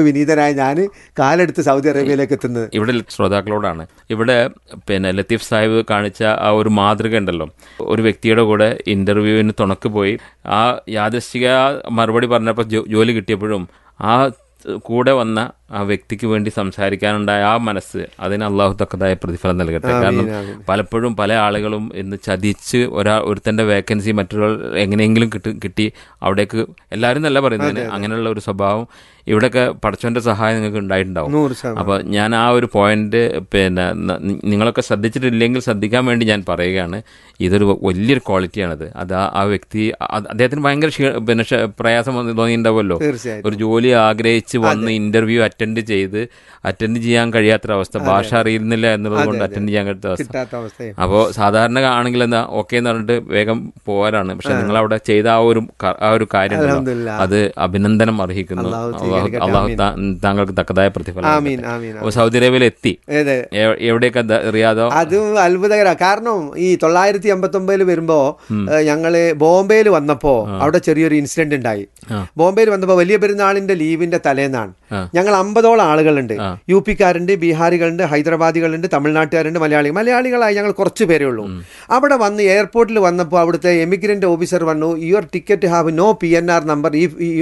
വിനീതനായ ഞാൻ കാലെടുത്ത് സൗദി അറേബ്യയിലേക്ക് എത്തുന്നത്. ഇവിടെ ശ്രോതാക്കളോടാണ്, ഇവിടെ പിന്നെ ലത്തീഫ് സാഹിബ് കാണിച്ച ആ ഒരു മാതൃക ഉണ്ടല്ലോ, ഒരു വ്യക്തിയുടെ കൂടെ ഇന്റർവ്യൂവിന് തുണക്ക് പോയി ആ യാദൃശ്ചിക മറുപടി പറഞ്ഞപ്പോൾ ജോലി കിട്ടിയപ്പോഴും ആ കൂടെ വന്ന ആ വ്യക്തിക്ക് വേണ്ടി സംസാരിക്കാനുണ്ടായ ആ മനസ്സ്, അതിന് അള്ളാഹു തക്കതായ പ്രതിഫലം നൽകട്ടെ. കാരണം പലപ്പോഴും പല ആളുകളും ഇന്ന് ചതിച്ച് ഒരാ ഒരുത്തൻ്റെ വേക്കൻസി മറ്റൊരാൾ എങ്ങനെയെങ്കിലും കിട്ടി കിട്ടി അവിടേക്ക് എല്ലാവരും നല്ല പറയുന്നതിന് അങ്ങനെയുള്ള ഒരു സ്വഭാവം ഇവിടെയൊക്കെ പടച്ചവൻ്റെ സഹായം നിങ്ങൾക്ക് ഉണ്ടായിട്ടുണ്ടാവും. അപ്പോൾ ഞാൻ ആ ഒരു പോയിന്റ് പിന്നെ നിങ്ങളൊക്കെ ശ്രദ്ധിച്ചിട്ടില്ലെങ്കിൽ ശ്രദ്ധിക്കാൻ വേണ്ടി ഞാൻ പറയുകയാണ്. ഇതൊരു വലിയൊരു ക്വാളിറ്റിയാണത്. അത് ആ ആ വ്യക്തി അദ്ദേഹത്തിന് ഭയങ്കര പിന്നെ പ്രയാസം തോന്നിയിട്ടുണ്ടാവുമല്ലോ. ഒരു ജോലി ആഗ്രഹിച്ച് വന്ന് ഇന്റർവ്യൂ അറ്റൻഡ് ചെയ്ത് അറ്റൻഡ് ചെയ്യാൻ കഴിയാത്തൊരവസ്ഥ, ഭാഷ അറിയുന്നില്ല എന്നുള്ളത് കൊണ്ട് അറ്റൻഡ് ചെയ്യാൻ കഴിയാത്ത അവസ്ഥ. അപ്പോൾ സാധാരണ ആണെങ്കിൽ എന്താ ഓക്കെ എന്ന് പറഞ്ഞിട്ട് വേഗം പോകാനാണ്. പക്ഷെ നിങ്ങൾ അവിടെ ചെയ്ത ആ ഒരു ആ ഒരു കാര്യം അത് അഭിനന്ദനം അർഹിക്കുന്നു. അള്ളാഹു താങ്കൾക്ക് തക്കതായ പ്രതിഫലം. അപ്പോൾ സൗദി അറേബ്യയിൽ എത്തി, എവിടെയൊക്കെ റിയാദോ? അത് അത്ഭുതകര. കാരണം ഈ തൊള്ളായിരത്തി എൺപത്തി ഒമ്പതിൽ വരുമ്പോ ഞങ്ങള് ബോംബെയിൽ വന്നപ്പോ അവിടെ ചെറിയൊരു ഇൻസിഡന്റ് ഉണ്ടായി. ബോംബെയിൽ വന്നപ്പോ വലിയ പെരുന്നാളിന്റെ ലീവിന്റെ തലേന്നാണ്. ഞങ്ങൾ അമ്പതോളം ആളുകളുണ്ട്. യു പിക്കാരുണ്ട്, ബീഹാറികളുണ്ട്, ഹൈദരാബാദികളുണ്ട്, തമിഴ്നാട്ടുകാരുണ്ട്, മലയാളി മലയാളികളായി ഞങ്ങൾ കുറച്ച് പേരേ ഉള്ളൂ. അവിടെ വന്ന് എയർപോർട്ടിൽ വന്നപ്പോൾ അവിടുത്തെ എമിഗ്രന്റ് ഓഫീസർ പറഞ്ഞു, your ticket have no P N R number,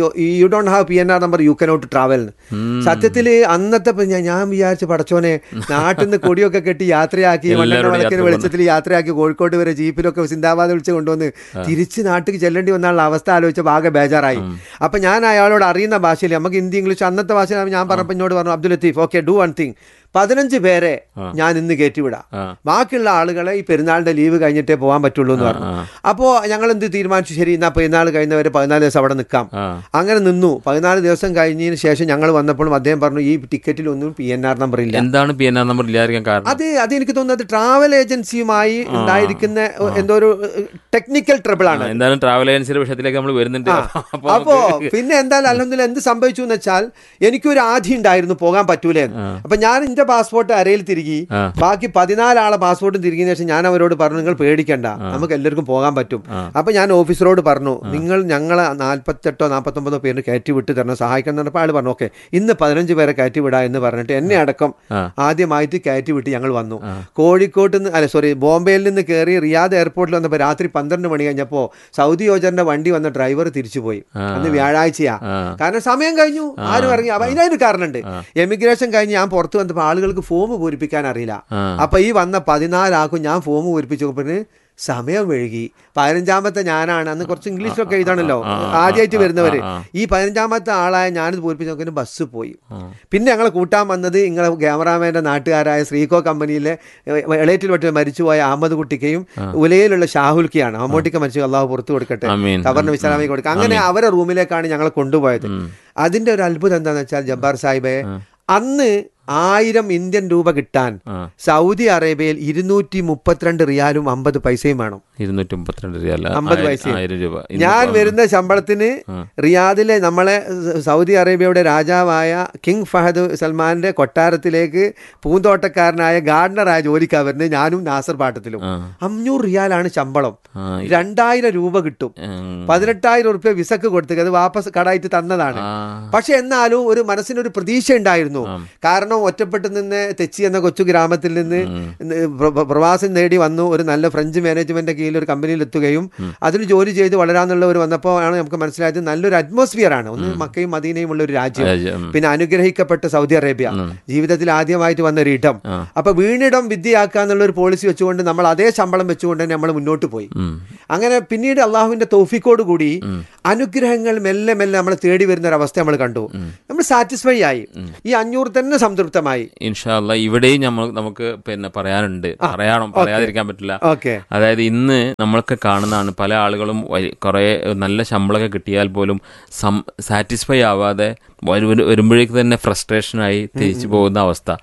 you don't have P N R number you cannot travel. സത്യത്തിൽ അന്നത്തെ ഞാൻ വിചാരിച്ച പടച്ചോനെ, നാട്ടിൽ നിന്ന് കൊടിയൊക്കെ കെട്ടി യാത്രയാക്കി മണ്ണെണ്ണ വിളക്കിന് വെളിച്ചത്തിൽ യാത്രയാക്കി കോഴിക്കോട് വരെ ജീപ്പിലൊക്കെ സിന്ദാബാദ് വിളിച്ച് കൊണ്ടുവന്ന് തിരിച്ച് നാട്ടിൽ ചെല്ലേണ്ടി വന്നുള്ള അവസ്ഥ ആലോചിച്ച ആകെ ബേജാറായി. അപ്പൊ ഞാൻ അയാളോട് അറിയുന്ന ഭാഷയിൽ, നമുക്ക് ഹിന്ദി ഇംഗ്ലീഷ് അന്നത്തെ ഭാഷയിൽ ഞാൻ പറഞ്ഞപ്പോൾ എന്നോട് പറഞ്ഞു, Abdul Latheef okay do one thing, പതിനഞ്ച് പേരെ ഞാൻ ഇന്ന് കയറ്റിവിടാം, ബാക്കിയുള്ള ആളുകളെ ഈ പെരുന്നാളിന്റെ ലീവ് കഴിഞ്ഞിട്ടേ പോകാൻ പറ്റുള്ളൂ എന്ന് പറഞ്ഞു. അപ്പോൾ ഞങ്ങൾ എന്ത് തീരുമാനിച്ചു, ശരി എന്നാൽ പെരുന്നാൾ കഴിഞ്ഞവരെ പതിനാല് ദിവസം അവിടെ നിൽക്കാം. അങ്ങനെ നിന്നു. പതിനാല് ദിവസം കഴിഞ്ഞതിന് ശേഷം ഞങ്ങൾ വന്നപ്പോഴും അദ്ദേഹം പറഞ്ഞു, ഈ ടിക്കറ്റിൽ ഒന്നും പി എൻ ആർ നമ്പർ ഇല്ല. എന്താണ് പി എൻ ആർ നമ്പർ ഇല്ലാതിരിക്കാൻ കാരണം? അത് അത് എനിക്ക് തോന്നുന്നത് ട്രാവൽ ഏജൻസിയുമായി ഉണ്ടായിരിക്കുന്ന എന്തോ ഒരു ടെക്നിക്കൽ ട്രബിൾ ആണ്. എന്തായാലും ട്രാവൽ ഏജൻസിയുടെ വിഷയത്തിലേക്ക് നമ്മൾ വരുന്നുണ്ട്. അപ്പോ പിന്നെ എന്തായാലും അൽഹംദുലില്ലാഹ് എന്ത് സംഭവിച്ചു എന്ന് വെച്ചാൽ, എനിക്കൊരു ആധി ഉണ്ടായിരുന്നു പോകാൻ പറ്റൂലേ. അപ്പൊ ഞാൻ എന്റെ പാസ്പോർട്ട് അരയിൽ തിരികി, ബാക്കി പതിനാലാളെ പാസ്പോർട്ടും തിരികിയതിനു ശേഷം ഞാൻ അവരോട് പറഞ്ഞു, നിങ്ങൾ പേടിക്കണ്ട, നമുക്ക് എല്ലാവർക്കും പോകാൻ പറ്റും. അപ്പൊ ഞാൻ ഓഫീസറോട് പറഞ്ഞു, നിങ്ങൾ ഞങ്ങളെ നാൽപ്പത്തെട്ടോ നാൽപ്പത്തൊമ്പതോ പേരിന് കയറ്റി വിട്ട് തരണം, സഹായിക്കണം. പറഞ്ഞപ്പോൾ ആൾ പറഞ്ഞു ഓക്കെ ഇന്ന് പതിനഞ്ച് പേരെ കയറ്റി വിടാ എന്ന് പറഞ്ഞിട്ട് എന്നെ അടക്കം ആദ്യമായിട്ട് കയറ്റി വിട്ട് ഞങ്ങൾ വന്നു. കോഴിക്കോട്ട് നിന്ന് അല്ല സോറി ബോംബെയിൽ നിന്ന് കയറി റിയാദ് എയർപോർട്ടിൽ വന്നപ്പോൾ രാത്രി പന്ത്രണ്ട് മണി കഴിഞ്ഞപ്പോൾ സൗദി യോജന്റെ വണ്ടി വന്ന ഡ്രൈവർ തിരിച്ചുപോയി. അന്ന് വ്യാഴാഴ്ചയാ, കാരണം സമയം കഴിഞ്ഞു, ആരും ഇറങ്ങി. അപ്പൊ അതിനൊരു കാരണമുണ്ട്. എമിഗ്രേഷൻ കഴിഞ്ഞ് ഞാൻ പുറത്ത് വന്നപ്പോൾ ആളുകൾക്ക് ഫോം പൂരിപ്പിക്കാൻ അറിയില്ല. അപ്പൊ ഈ വന്ന പതിനാലാക്കും ഞാൻ ഫോം പൂരിപ്പിച്ചപ്പോൾ സമയം വഴുകി. പതിനഞ്ചാമത്തെ ഞാനാണ്. അന്ന് കുറച്ച് ഇംഗ്ലീഷിലൊക്കെ എഴുതാണല്ലോ ആദ്യമായിട്ട് വരുന്നവര്. ഈ പതിനഞ്ചാമത്തെ ആളായ ഞാനിത് പൂരിപ്പിച്ച് നോക്കിയ ബസ് പോയി. പിന്നെ ഞങ്ങൾ കൂട്ടാൻ വന്നത് നിങ്ങളെ ക്യാമറാമാൻ്റെ നാട്ടുകാരായ ശ്രീകോ കമ്പനിയിലെ എളേറ്റിൽ വെട്ടി മരിച്ചുപോയ അഹമ്മദ് കുട്ടിക്കയും ഉലയിലുള്ള ഷാഹുൽക്കയാണ്. മമ്മൂട്ടിക്ക് മരിച്ചു, അള്ളാഹു പുറത്തു കൊടുക്കട്ടെ, ഖബറിന് വിശ്രാമി കൊടുക്കുക. അങ്ങനെ അവരെ റൂമിലേക്കാണ് ഞങ്ങളെ കൊണ്ടുപോയത്. അതിന്റെ ഒരു അത്ഭുതം എന്താണെന്ന് വെച്ചാൽ ജബ്ബാർ സാഹിബെ, അന്ന് ആയിരം ഇന്ത്യൻ രൂപ കിട്ടാൻ സൗദി അറേബ്യയിൽ ഇരുന്നൂറ്റി മുപ്പത്തിരണ്ട് റിയാലും അമ്പത് പൈസയും വേണം. ഇരുന്നൂറ്റി മുപ്പത്തിരണ്ട് റിയാൽ അമ്പത് പൈസയും. ഞാൻ വരുന്ന ശമ്പളത്തിന് റിയാദിലെ നമ്മളെ സൗദി അറേബ്യയുടെ രാജാവായ കിങ് ഫഹദ് സൽമാന്റെ കൊട്ടാരത്തിലേക്ക് പൂന്തോട്ടക്കാരനായ ഗാർഡനറായ ജോലിക്കാ വരുന്നത്. ഞാനും നാസർ പാട്ടത്തിലും അഞ്ഞൂറ് റിയാലാണ് ശമ്പളം. രണ്ടായിരം രൂപ കിട്ടും. പതിനെട്ടായിരം റുപ്യ വിസക്ക് കൊടുത്തത് അത് വാപ്പസ് കടായിട്ട് തന്നതാണ്. പക്ഷെ എന്നാലും ഒരു മനസ്സിനൊരു പ്രതീക്ഷ ഉണ്ടായിരുന്നു. കാരണം ഒറ്റപ്പെട്ട് നിന്ന് തെച്ചി എന്ന കൊച്ചു ഗ്രാമത്തിൽ നിന്ന് പ്രവാസം നേടി വന്നു ഒരു നല്ല ഫ്രഞ്ച് മാനേജ്മെന്റ് കീഴിൽ ഒരു കമ്പനിയിൽ എത്തുകയും അതിൽ ജോലി ചെയ്ത് വളരാന്നുള്ളവർ വന്നപ്പോൾ ആണ് നമുക്ക് മനസ്സിലായത് നല്ലൊരു അറ്റ്മോസ്ഫിയർ ആണ്. ഒന്ന് മക്കയും മദീനയും ഉള്ള ഒരു രാജ്യം, പിന്നെ അനുഗ്രഹിക്കപ്പെട്ട സൗദി അറേബ്യ, ജീവിതത്തിൽ ആദ്യമായിട്ട് വന്ന ഒരു ഇടം. അപ്പൊ വീണിടം വിദ്യയാക്കുക എന്നുള്ള ഒരു പോളിസി വെച്ചുകൊണ്ട് നമ്മൾ അതേ ശമ്പളം വെച്ചുകൊണ്ട് തന്നെ നമ്മൾ മുന്നോട്ട് പോയി. അങ്ങനെ പിന്നീട് അള്ളാഹുവിന്റെ തൗഫീഖോട് കൂടി അനുഗ്രഹങ്ങൾ മെല്ലെ മെല്ലെ നമ്മൾ തേടി വരുന്ന ഒരു അവസ്ഥ നമ്മൾ കണ്ടു. നമ്മൾ സാറ്റിസ്ഫൈ ആയി, ഈ അഞ്ഞൂറ് തന്നെ സംതൃപ്തമായി. ഇൻഷാ അല്ലാഹ് ഇവിടെയും നമ്മൾ നമുക്ക് പിന്നെ പറയാനുണ്ട്, പറയാണം, പറയാതിരിക്കാൻ പറ്റില്ല. അതായത് ഇന്ന് നമ്മളൊക്കെ കാണുന്നതാണ്, പല ആളുകളും കുറെ നല്ല ശമ്പളമൊക്കെ കിട്ടിയാൽ പോലും സാറ്റിസ്ഫൈ ആവാതെ വരുമ്പോഴേക്ക് തന്നെ ഫ്രസ്ട്രേഷനായി തിരിച്ചു പോകുന്ന അവസ്ഥ.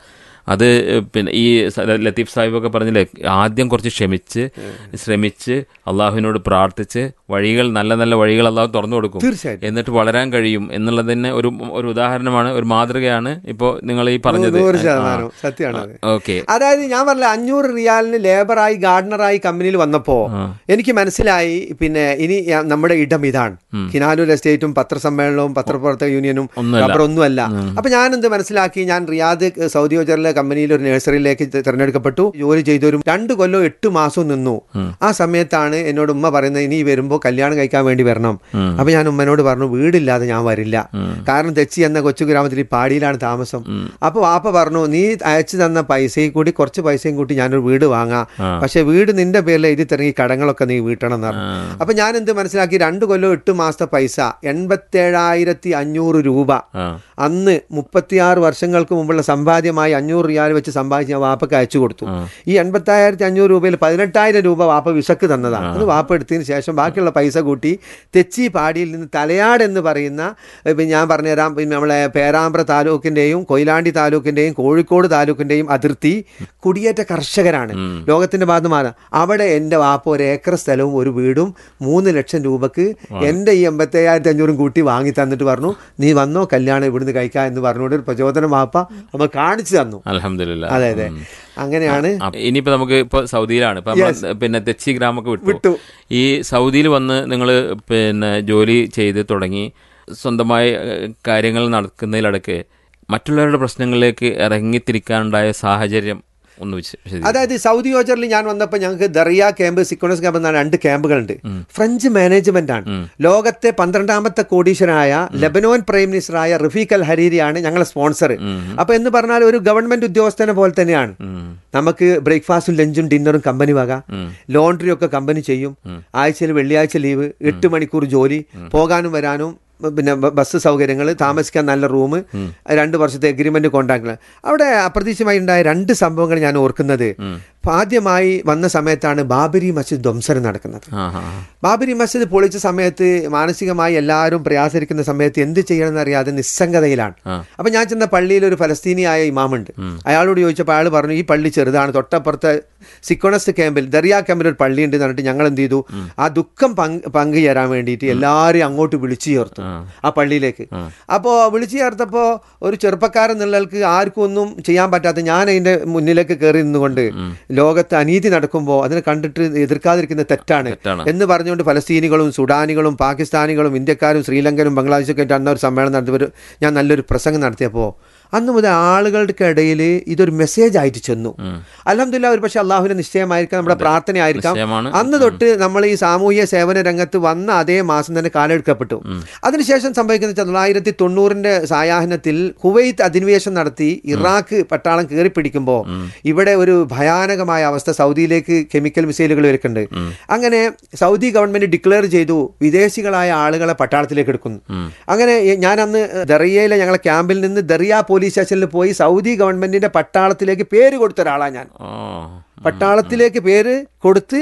അത് പിന്നെ ഈ ലത്തീഫ് സാഹിബൊക്കെ പറഞ്ഞില്ലേ, ആദ്യം കുറച്ച് ക്ഷമിച്ച് ശ്രമിച്ച് അള്ളാഹുവിനോട് പ്രാർത്ഥിച്ച് വഴികൾ നല്ല നല്ല വഴികൾ അള്ളാഹു തുറന്നു കൊടുക്കും, തീർച്ചയായിട്ടും, എന്നിട്ട് വളരാൻ കഴിയും എന്നുള്ളതിന് ഒരു ഒരു ഉദാഹരണമാണ്, ഒരു മാതൃകയാണ് ഇപ്പോൾ നിങ്ങൾ ഈ പറഞ്ഞത്. സത്യമാണ്. ഓക്കെ, അതായത് ഞാൻ പറഞ്ഞ അഞ്ഞൂറ് റിയാലിന് ലേബറായി ഗാർഡനറായി കമ്പനിയിൽ വന്നപ്പോ എനിക്ക് മനസ്സിലായി പിന്നെ ഇനി നമ്മുടെ ഇടം ഇതാണ്. ഹിനാലുൽ എസ്റ്റേറ്റും പത്രസമ്മേളനവും പത്രപ്രവർത്തക യൂണിയനും ഒന്നുമല്ല. അപ്പൊ ഞാൻ എന്ത് മനസ്സിലാക്കി, ഞാൻ റിയാദ് സൗദി ഓജറിലെ കമ്പനിയിൽ ഒരു നഴ്സറിയിലേക്ക് തിരഞ്ഞെടുക്കപ്പെട്ടു. ജോലി ചെയ്തൊരു രണ്ട് കൊല്ലം എട്ട് മാസവും നിന്നു. ആ സമയത്താണ് എന്നോട് ഉമ്മ പറയുന്നത്, ഇനി വരുമ്പോൾ കല്യാണം കഴിക്കാൻ വേണ്ടി വരണം. അപ്പൊ ഞാൻ ഉമ്മനോട് പറഞ്ഞു, വീടില്ലാതെ ഞാൻ വരില്ല, കാരണം തെച്ചി എന്ന കൊച്ചു ഗ്രാമത്തിൽ ഈ പാടിയിലാണ് താമസം. അപ്പൊ വാപ്പ പറഞ്ഞു, നീ അയച്ചു തന്ന പൈസയും കൂടി കുറച്ച് പൈസയും കൂട്ടി ഞാനൊരു വീട് വാങ്ങാം, പക്ഷെ വീട് നിന്റെ പേരിൽ എഴുതി തരങ്ങി കടങ്ങളൊക്കെ നീ വീട്ടണം എന്ന് പറഞ്ഞു. അപ്പൊ ഞാൻ എന്ത് മനസ്സിലാക്കി, രണ്ട് കൊല്ലം എട്ട് മാസത്തെ പൈസ എൺപത്തേഴായിരത്തി അഞ്ഞൂറ് രൂപ അന്ന് മുപ്പത്തിയാറ് വർഷങ്ങൾക്ക് മുമ്പുള്ള സമ്പാദ്യമായി അഞ്ഞൂറ് റിയാൽ വെച്ച് സമ്പാദിച്ച് ഞാൻ വാപ്പക്ക് അയച്ചു കൊടുത്തു. ഈ എൺപത്തായിരത്തി അഞ്ഞൂറ് രൂപയിൽ പതിനെട്ടായിരം രൂപ വാപ്പ വിസക്ക് തന്നതാണ്. അത് വാപ്പ എടുത്തതിന് ശേഷം ബാക്കിയുള്ള പൈസ കൂട്ടി തെച്ചി പാടിയിൽ നിന്ന് തലയാട് എന്ന് പറയുന്ന, ഞാൻ പറഞ്ഞുതരാം, പിന്നെ നമ്മളെ പേരാമ്പ്ര താലൂക്കിന്റെയും കൊയിലാണ്ടി താലൂക്കിന്റെയും കോഴിക്കോട് താലൂക്കിന്റെയും അതിർത്തി കുടിയേറ്റ കർഷകരാണ്, ലോകത്തിന്റെ ഭാഗമാണ്. അവിടെ എൻ്റെ വാപ്പ ഒരു ഏക്കർ സ്ഥലവും ഒരു വീടും മൂന്ന് ലക്ഷം രൂപക്ക് എൻ്റെ ഈ എൺപത്തേഴായിരത്തി അഞ്ഞൂറും കൂട്ടി വാങ്ങി തന്നിട്ട് പറഞ്ഞു, നീ വന്നോ കല്യാണം ഇവിടുന്ന് കഴിക്കാം എന്ന് പറഞ്ഞുകൊണ്ട് ഒരു പ്രചോദനം വാപ്പ നമ്മൾ കാണിച്ചു തന്നു. അൽഹംദുലില്ലാ. അതെ അതെ, അങ്ങനെയാണ്. ഇനിയിപ്പോ നമുക്ക് ഇപ്പൊ സൗദിയിലാണ്, ഇപ്പൊ പിന്നെ തെച്ചി ഗ്രാമൊക്കെ വിട്ടു. ഈ സൗദിയിൽ വന്ന് നിങ്ങൾ പിന്നെ ജോലി ചെയ്ത് തുടങ്ങി സ്വന്തമായി കാര്യങ്ങൾ നടക്കുന്നതിലിടക്ക് മറ്റുള്ളവരുടെ പ്രശ്നങ്ങളിലേക്ക് ഇറങ്ങിത്തിരിക്കാനുണ്ടായ സാഹചര്യം ഒന്ന് വെച്ച്. അതായത് സൗദി ഓജറിൽ ഞാൻ വന്നപ്പോൾ ഞങ്ങൾക്ക് ദറിയ ക്യാമ്പ്, സിക്കോണസ് ക്യാമ്പ് എന്നാണ് രണ്ട് ക്യാമ്പുകളുണ്ട്. ഫ്രഞ്ച് മാനേജ്മെന്റ് ആണ്. ലോകത്തെ പന്ത്രണ്ടാമത്തെ കോടീശ്വരനായ ലബനോൻ പ്രൈം മിനിസ്റ്ററായ റഫീഖ് അൽ ഹരീരിയാണ് ഞങ്ങളെ സ്പോൺസർ. അപ്പൊ എന്ന് പറഞ്ഞാൽ ഒരു ഗവൺമെന്റ് ഉദ്യോഗസ്ഥനെ പോലെ തന്നെയാണ്. നമുക്ക് ബ്രേക്ക്ഫാസ്റ്റും ലഞ്ചും ഡിന്നറും കമ്പനി വക, ലോണ്ടറി ഒക്കെ കമ്പനി ചെയ്യും, ആഴ്ചയിൽ വെള്ളിയാഴ്ച ലീവ്, എട്ട് മണിക്കൂർ ജോലി, പോകാനും വരാനും പിന്നെ ബസ് സൗകര്യങ്ങൾ, താമസിക്കാൻ നല്ല റൂം, രണ്ട് വർഷത്തെ എഗ്രിമെന്റ് കോൺട്രാക്ട്. അവിടെ അപ്രതീക്ഷിതമായി ഉണ്ടായ രണ്ട് സംഭവങ്ങൾ ഞാൻ ഓർക്കുന്നത്. ആദ്യമായി വന്ന സമയത്താണ് ബാബരി മസ്ജിദ് ധ്വംസനം നടക്കുന്നത്. ബാബരി മസ്ജിദ് പൊളിച്ച സമയത്ത് മാനസികമായി എല്ലാവരും പ്രയാസരിക്കുന്ന സമയത്ത് എന്ത് ചെയ്യണമെന്ന് അറിയാതെ നിസ്സംഗതയിലാണ്. അപ്പൊ ഞാൻ ചെന്ന പള്ളിയിൽ ഒരു ഫലസ്തീനിയായ ഇമാമുണ്ട്. അയാളോട് ചോദിച്ചപ്പോൾ അയാൾ പറഞ്ഞു, ഈ പള്ളി ചെറുതാണ്, തൊട്ടപ്പുറത്തെ സിക്കോണസ് ക്യാമ്പിൽ ദറിയ ക്യാമ്പിൽ ഒരു പള്ളി ഉണ്ട് എന്ന് പറഞ്ഞിട്ട് ഞങ്ങൾ എന്ത് ചെയ്തു, ആ ദുഃഖം പങ്ക് പങ്കുചേരാൻ വേണ്ടിയിട്ട് എല്ലാവരെയും അങ്ങോട്ട് വിളിച്ചു ചേർത്തു ആ പള്ളിയിലേക്ക്. അപ്പോൾ വിളിച്ചു ചേർത്തപ്പോൾ ഒരു ചെറുപ്പക്കാരൻ എന്നുള്ളവർക്ക് ആർക്കും ഒന്നും ചെയ്യാൻ പറ്റാത്ത ഞാൻ അതിന്റെ മുന്നിലേക്ക് കയറി നിന്നുകൊണ്ട് ലോകത്ത് അനീതി നടക്കുമ്പോൾ അതിനെ കണ്ടിട്ട് എതിർക്കാതിരിക്കുന്ന തെറ്റാണ് എന്ന് പറഞ്ഞുകൊണ്ട് ഫലസ്തീനികളും സുഡാനികളും പാകിസ്ഥാനികളും ഇന്ത്യക്കാരും ശ്രീലങ്കനും ബംഗ്ലാദേശൊക്കെ ആയിട്ട് അന്നൊരു സമ്മേളനം നടത്തിയപ്പോൾ ഞാൻ നല്ലൊരു പ്രസംഗം നടത്തിയപ്പോൾ അന്ന് മുതൽ ആളുകളുടെ ഇടയിൽ ഇതൊരു മെസ്സേജ് ആയിട്ട് ചെന്നു. അൽഹംദുലില്ലാ, ഒരു പക്ഷേ അള്ളാഹുവിന്റെ നിശ്ചയമായിരിക്കാം, നമ്മുടെ പ്രാർത്ഥനയായിരിക്കാം. അന്ന് തൊട്ട് നമ്മൾ ഈ സാമൂഹ്യ സേവന രംഗത്ത് വന്ന അതേ മാസം തന്നെ കാലെടുക്കപ്പെട്ടു. അതിനുശേഷം സംഭവിക്കുന്ന തൊള്ളായിരത്തി തൊണ്ണൂറിന്റെ സായാഹ്നത്തിൽ കുവൈത്ത് അധിനിവേശം നടത്തി ഇറാഖ് പട്ടാളം കയറി പിടിക്കുമ്പോൾ ഇവിടെ ഒരു ഭയാനകമായ അവസ്ഥ, സൗദിയിലേക്ക് കെമിക്കൽ മിസൈലുകൾ വരുന്നുണ്ട്. അങ്ങനെ സൗദി ഗവൺമെന്റ് ഡിക്ലെയർ ചെയ്തു വിദേശികളായ ആളുകളെ പട്ടാളത്തിലേക്ക് എടുക്കുന്നു. അങ്ങനെ ഞാൻ അന്ന് ദറിയയിലെ ഞങ്ങളെ ക്യാമ്പിൽ നിന്ന് ദറിയ പോലീസ് സ്റ്റേഷനിൽ പോയി സൗദി ഗവൺമെന്റിന്റെ പട്ടാളത്തിലേക്ക് പേര് കൊടുത്ത ഒരാളാണ് ഞാൻ. പട്ടാളത്തിലേക്ക് പേര് കൊടുത്ത്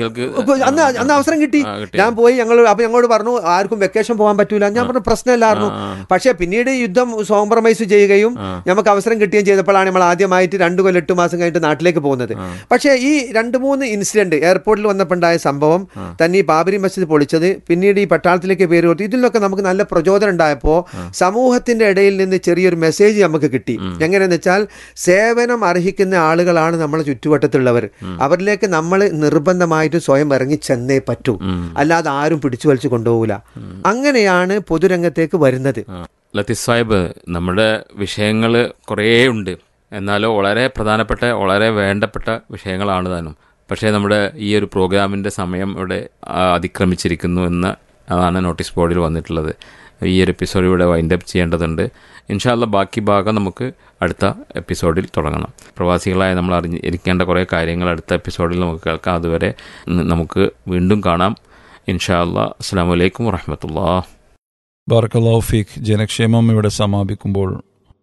അന്ന് അന്ന് അവസരം കിട്ടി. ഞാൻ പോയി, ഞങ്ങൾ അപ്പൊ ഞങ്ങളോട് പറഞ്ഞു ആർക്കും വെക്കേഷൻ പോകാൻ പറ്റൂല. ഞാൻ പറഞ്ഞു പ്രശ്നമില്ലായിരുന്നു. പക്ഷേ പിന്നീട് യുദ്ധം കോംപ്രമൈസ് ചെയ്യുകയും നമുക്ക് അവസരം കിട്ടുകയും ചെയ്തപ്പോഴാണ് നമ്മൾ ആദ്യമായിട്ട് രണ്ടു കൊല്ലം എട്ട് മാസം കഴിഞ്ഞിട്ട് നാട്ടിലേക്ക് പോകുന്നത്. പക്ഷേ ഈ രണ്ട് മൂന്ന് ഇൻസിഡന്റ് എയർപോർട്ടിൽ വന്നപ്പോൾ ഉണ്ടായ സംഭവം തന്നെ, ഈ ബാബരി മസ്ജിദ് പൊളിച്ചത്, പിന്നീട് ഈ പട്ടാളത്തിലേക്ക് പേര് കൊടുത്തു, ഇതിലൊക്കെ നമുക്ക് നല്ല പ്രചോദനം ഉണ്ടായപ്പോൾ സമൂഹത്തിന്റെ ഇടയിൽ നിന്ന് ചെറിയൊരു മെസ്സേജ് നമുക്ക് കിട്ടി. എങ്ങനെയെന്ന് വെച്ചാൽ സേവനം അർഹിക്കുന്ന ആളുകളാണ് നമ്മളെ ചുറ്റുവട്ടത്തുള്ളവർ. അവരിലേക്ക് നമ്മൾ നിർബന്ധമായിട്ടും സ്വയം ഇറങ്ങി ചെന്നേ പറ്റൂ, അല്ലാതെ ആരും പിടിച്ചു വലിച്ചു കൊണ്ടുപോകില്ല. അങ്ങനെയാണ് പൊതുരംഗത്തേക്ക് വരുന്നത്. ലത്തീഫ് സാഹിബ്, നമ്മുടെ വിഷയങ്ങൾ കുറേ ഉണ്ട്, എന്നാലോ വളരെ പ്രധാനപ്പെട്ട വളരെ വേണ്ടപ്പെട്ട വിഷയങ്ങളാണ് താനും. പക്ഷേ നമ്മുടെ ഈ ഒരു പ്രോഗ്രാമിൻ്റെ സമയം ഇവിടെ അതിക്രമിച്ചിരിക്കുന്നു എന്ന് അതാണ് നോട്ടീസ് ബോർഡിൽ വന്നിട്ടുള്ളത്. ഈ ഒരു എപ്പിസോഡ് ഇവിടെ വൈൻഡ് അപ്പ് ചെയ്യേണ്ടതുണ്ട്. ഇൻഷാ അല്ലാ ബാക്കി ഭാഗം നമുക്ക് അടുത്ത എപ്പിസോഡിൽ തുടങ്ങണം. പ്രവാസികളായ നമ്മൾ അറിഞ്ഞിരിക്കേണ്ട കുറേ കാര്യങ്ങൾ അടുത്ത എപ്പിസോഡിൽ നമുക്ക് കേൾക്കാം. അതുവരെ നമുക്ക് വീണ്ടും കാണാം. ഇൻഷാ അല്ലാ. അസ്സലാമു അലൈക്കും വറഹ്മത്തുള്ളാഹി. ബാറക്കല്ലാഹു ഫീക്ക്. ജനക്ഷേമം ഇവിടെ സമാപിക്കുമ്പോൾ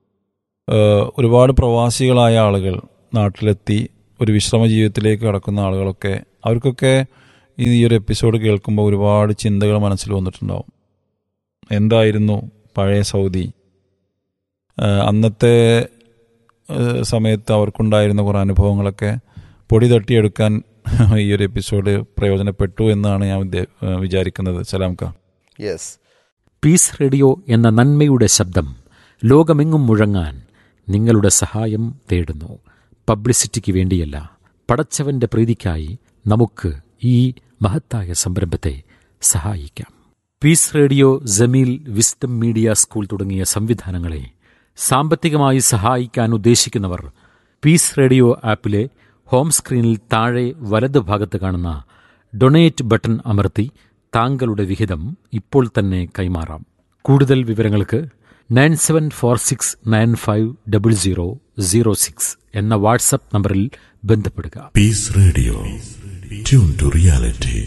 ഒരുപാട് പ്രവാസികളായ ആളുകൾ നാട്ടിലെത്തി ഒരു വിശ്രമ ജീവിതത്തിലേക്ക് കടക്കുന്ന ആളുകളൊക്കെ, അവർക്കൊക്കെ ഈ ഒരു എപ്പിസോഡ് കേൾക്കുമ്പോൾ ഒരുപാട് ചിന്തകൾ മനസ്സിൽ വന്നിട്ടുണ്ടാവും. എന്തായിരുന്നു പഴയ സൗദി? അന്നത്തെ സമയത്ത് അവർക്കുണ്ടായിരുന്ന കുറേ അനുഭവങ്ങളൊക്കെ പൊടി തട്ടിയെടുക്കാൻ ഈ ഒരു എപ്പിസോഡ് പ്രയോജനപ്പെട്ടു എന്നാണ് ഞാൻ വിചാരിക്കുന്നത്. സലാംക്ക. യെസ്. പീസ് റേഡിയോ എന്ന നന്മയുടെ ശബ്ദം ലോകമെങ്ങും മുഴങ്ങാൻ നിങ്ങളുടെ സഹായം തേടുന്നു. പബ്ലിസിറ്റിക്ക് വേണ്ടിയല്ല, പടച്ചവന്റെ പ്രീതിക്കായി നമുക്ക് ഈ മഹത്തായ സംരംഭത്തെ സഹായിക്കാം. Piece radio, Jameel, wisdom media school തുടങ്ങിയ സംവിധാനങ്ങളെ സാമ്പത്തികമായി സഹായിക്കാൻ ഉദ്ദേശിക്കുന്നവർ പീസ് റേഡിയോ ആപ്പിലെ ഹോം സ്ക്രീനിൽ താഴെ വലത് ഭാഗത്ത് കാണുന്ന ഡൊണേറ്റ് ബട്ടൺ അമർത്തി താങ്കളുടെ വിഹിതം ഇപ്പോൾ തന്നെ കൈമാറാം. കൂടുതൽ വിവരങ്ങൾക്ക് nine seven four six nine five double zero zero six എന്ന വാട്സപ്പ് നമ്പറിൽ ബന്ധപ്പെടുക. Piece radio, tune to reality.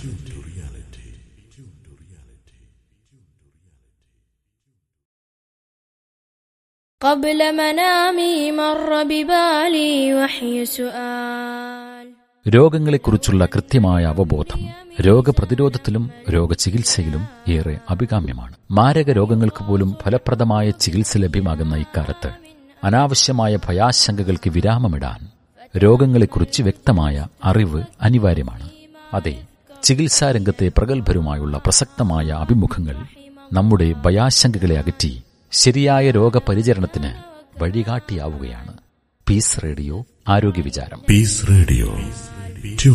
قبل منامي مر ببالي وحي سؤال. രോഗങ്ങളെക്കുറിച്ചുള്ള കൃത്യമായ അവബോധം രോഗപ്രതിരോധത്തിലും രോഗചികിത്സയിലും ഏറെ അഭികാമ്യമാണ്. മാരക രോഗങ്ങൾക്ക് പോലും ഫലപ്രദമായ ചികിത്സ ലഭ്യമാകുന്ന ഇക്കാലത്ത് അനാവശ്യമായ ഭയാശങ്കകൾക്ക് വിരാമമിടാൻ രോഗങ്ങളെക്കുറിച്ച് വ്യക്തമായ അറിവ് അനിവാര്യമാണ്. അതെ, ചികിത്സാരംഗത്തെ പ്രഗത്ഭരുമായുള്ള പ്രസക്തമായ അഭിമുഖങ്ങൾ നമ്മുടെ ഭയാശങ്കകളെ അകറ്റി ശരിയായ രോഗപരിചരണത്തിന് വഴികാട്ടിയാവുകയാണ്. പീസ് റേഡിയോ ആരോഗ്യ വിചാരം. Piece radio, tune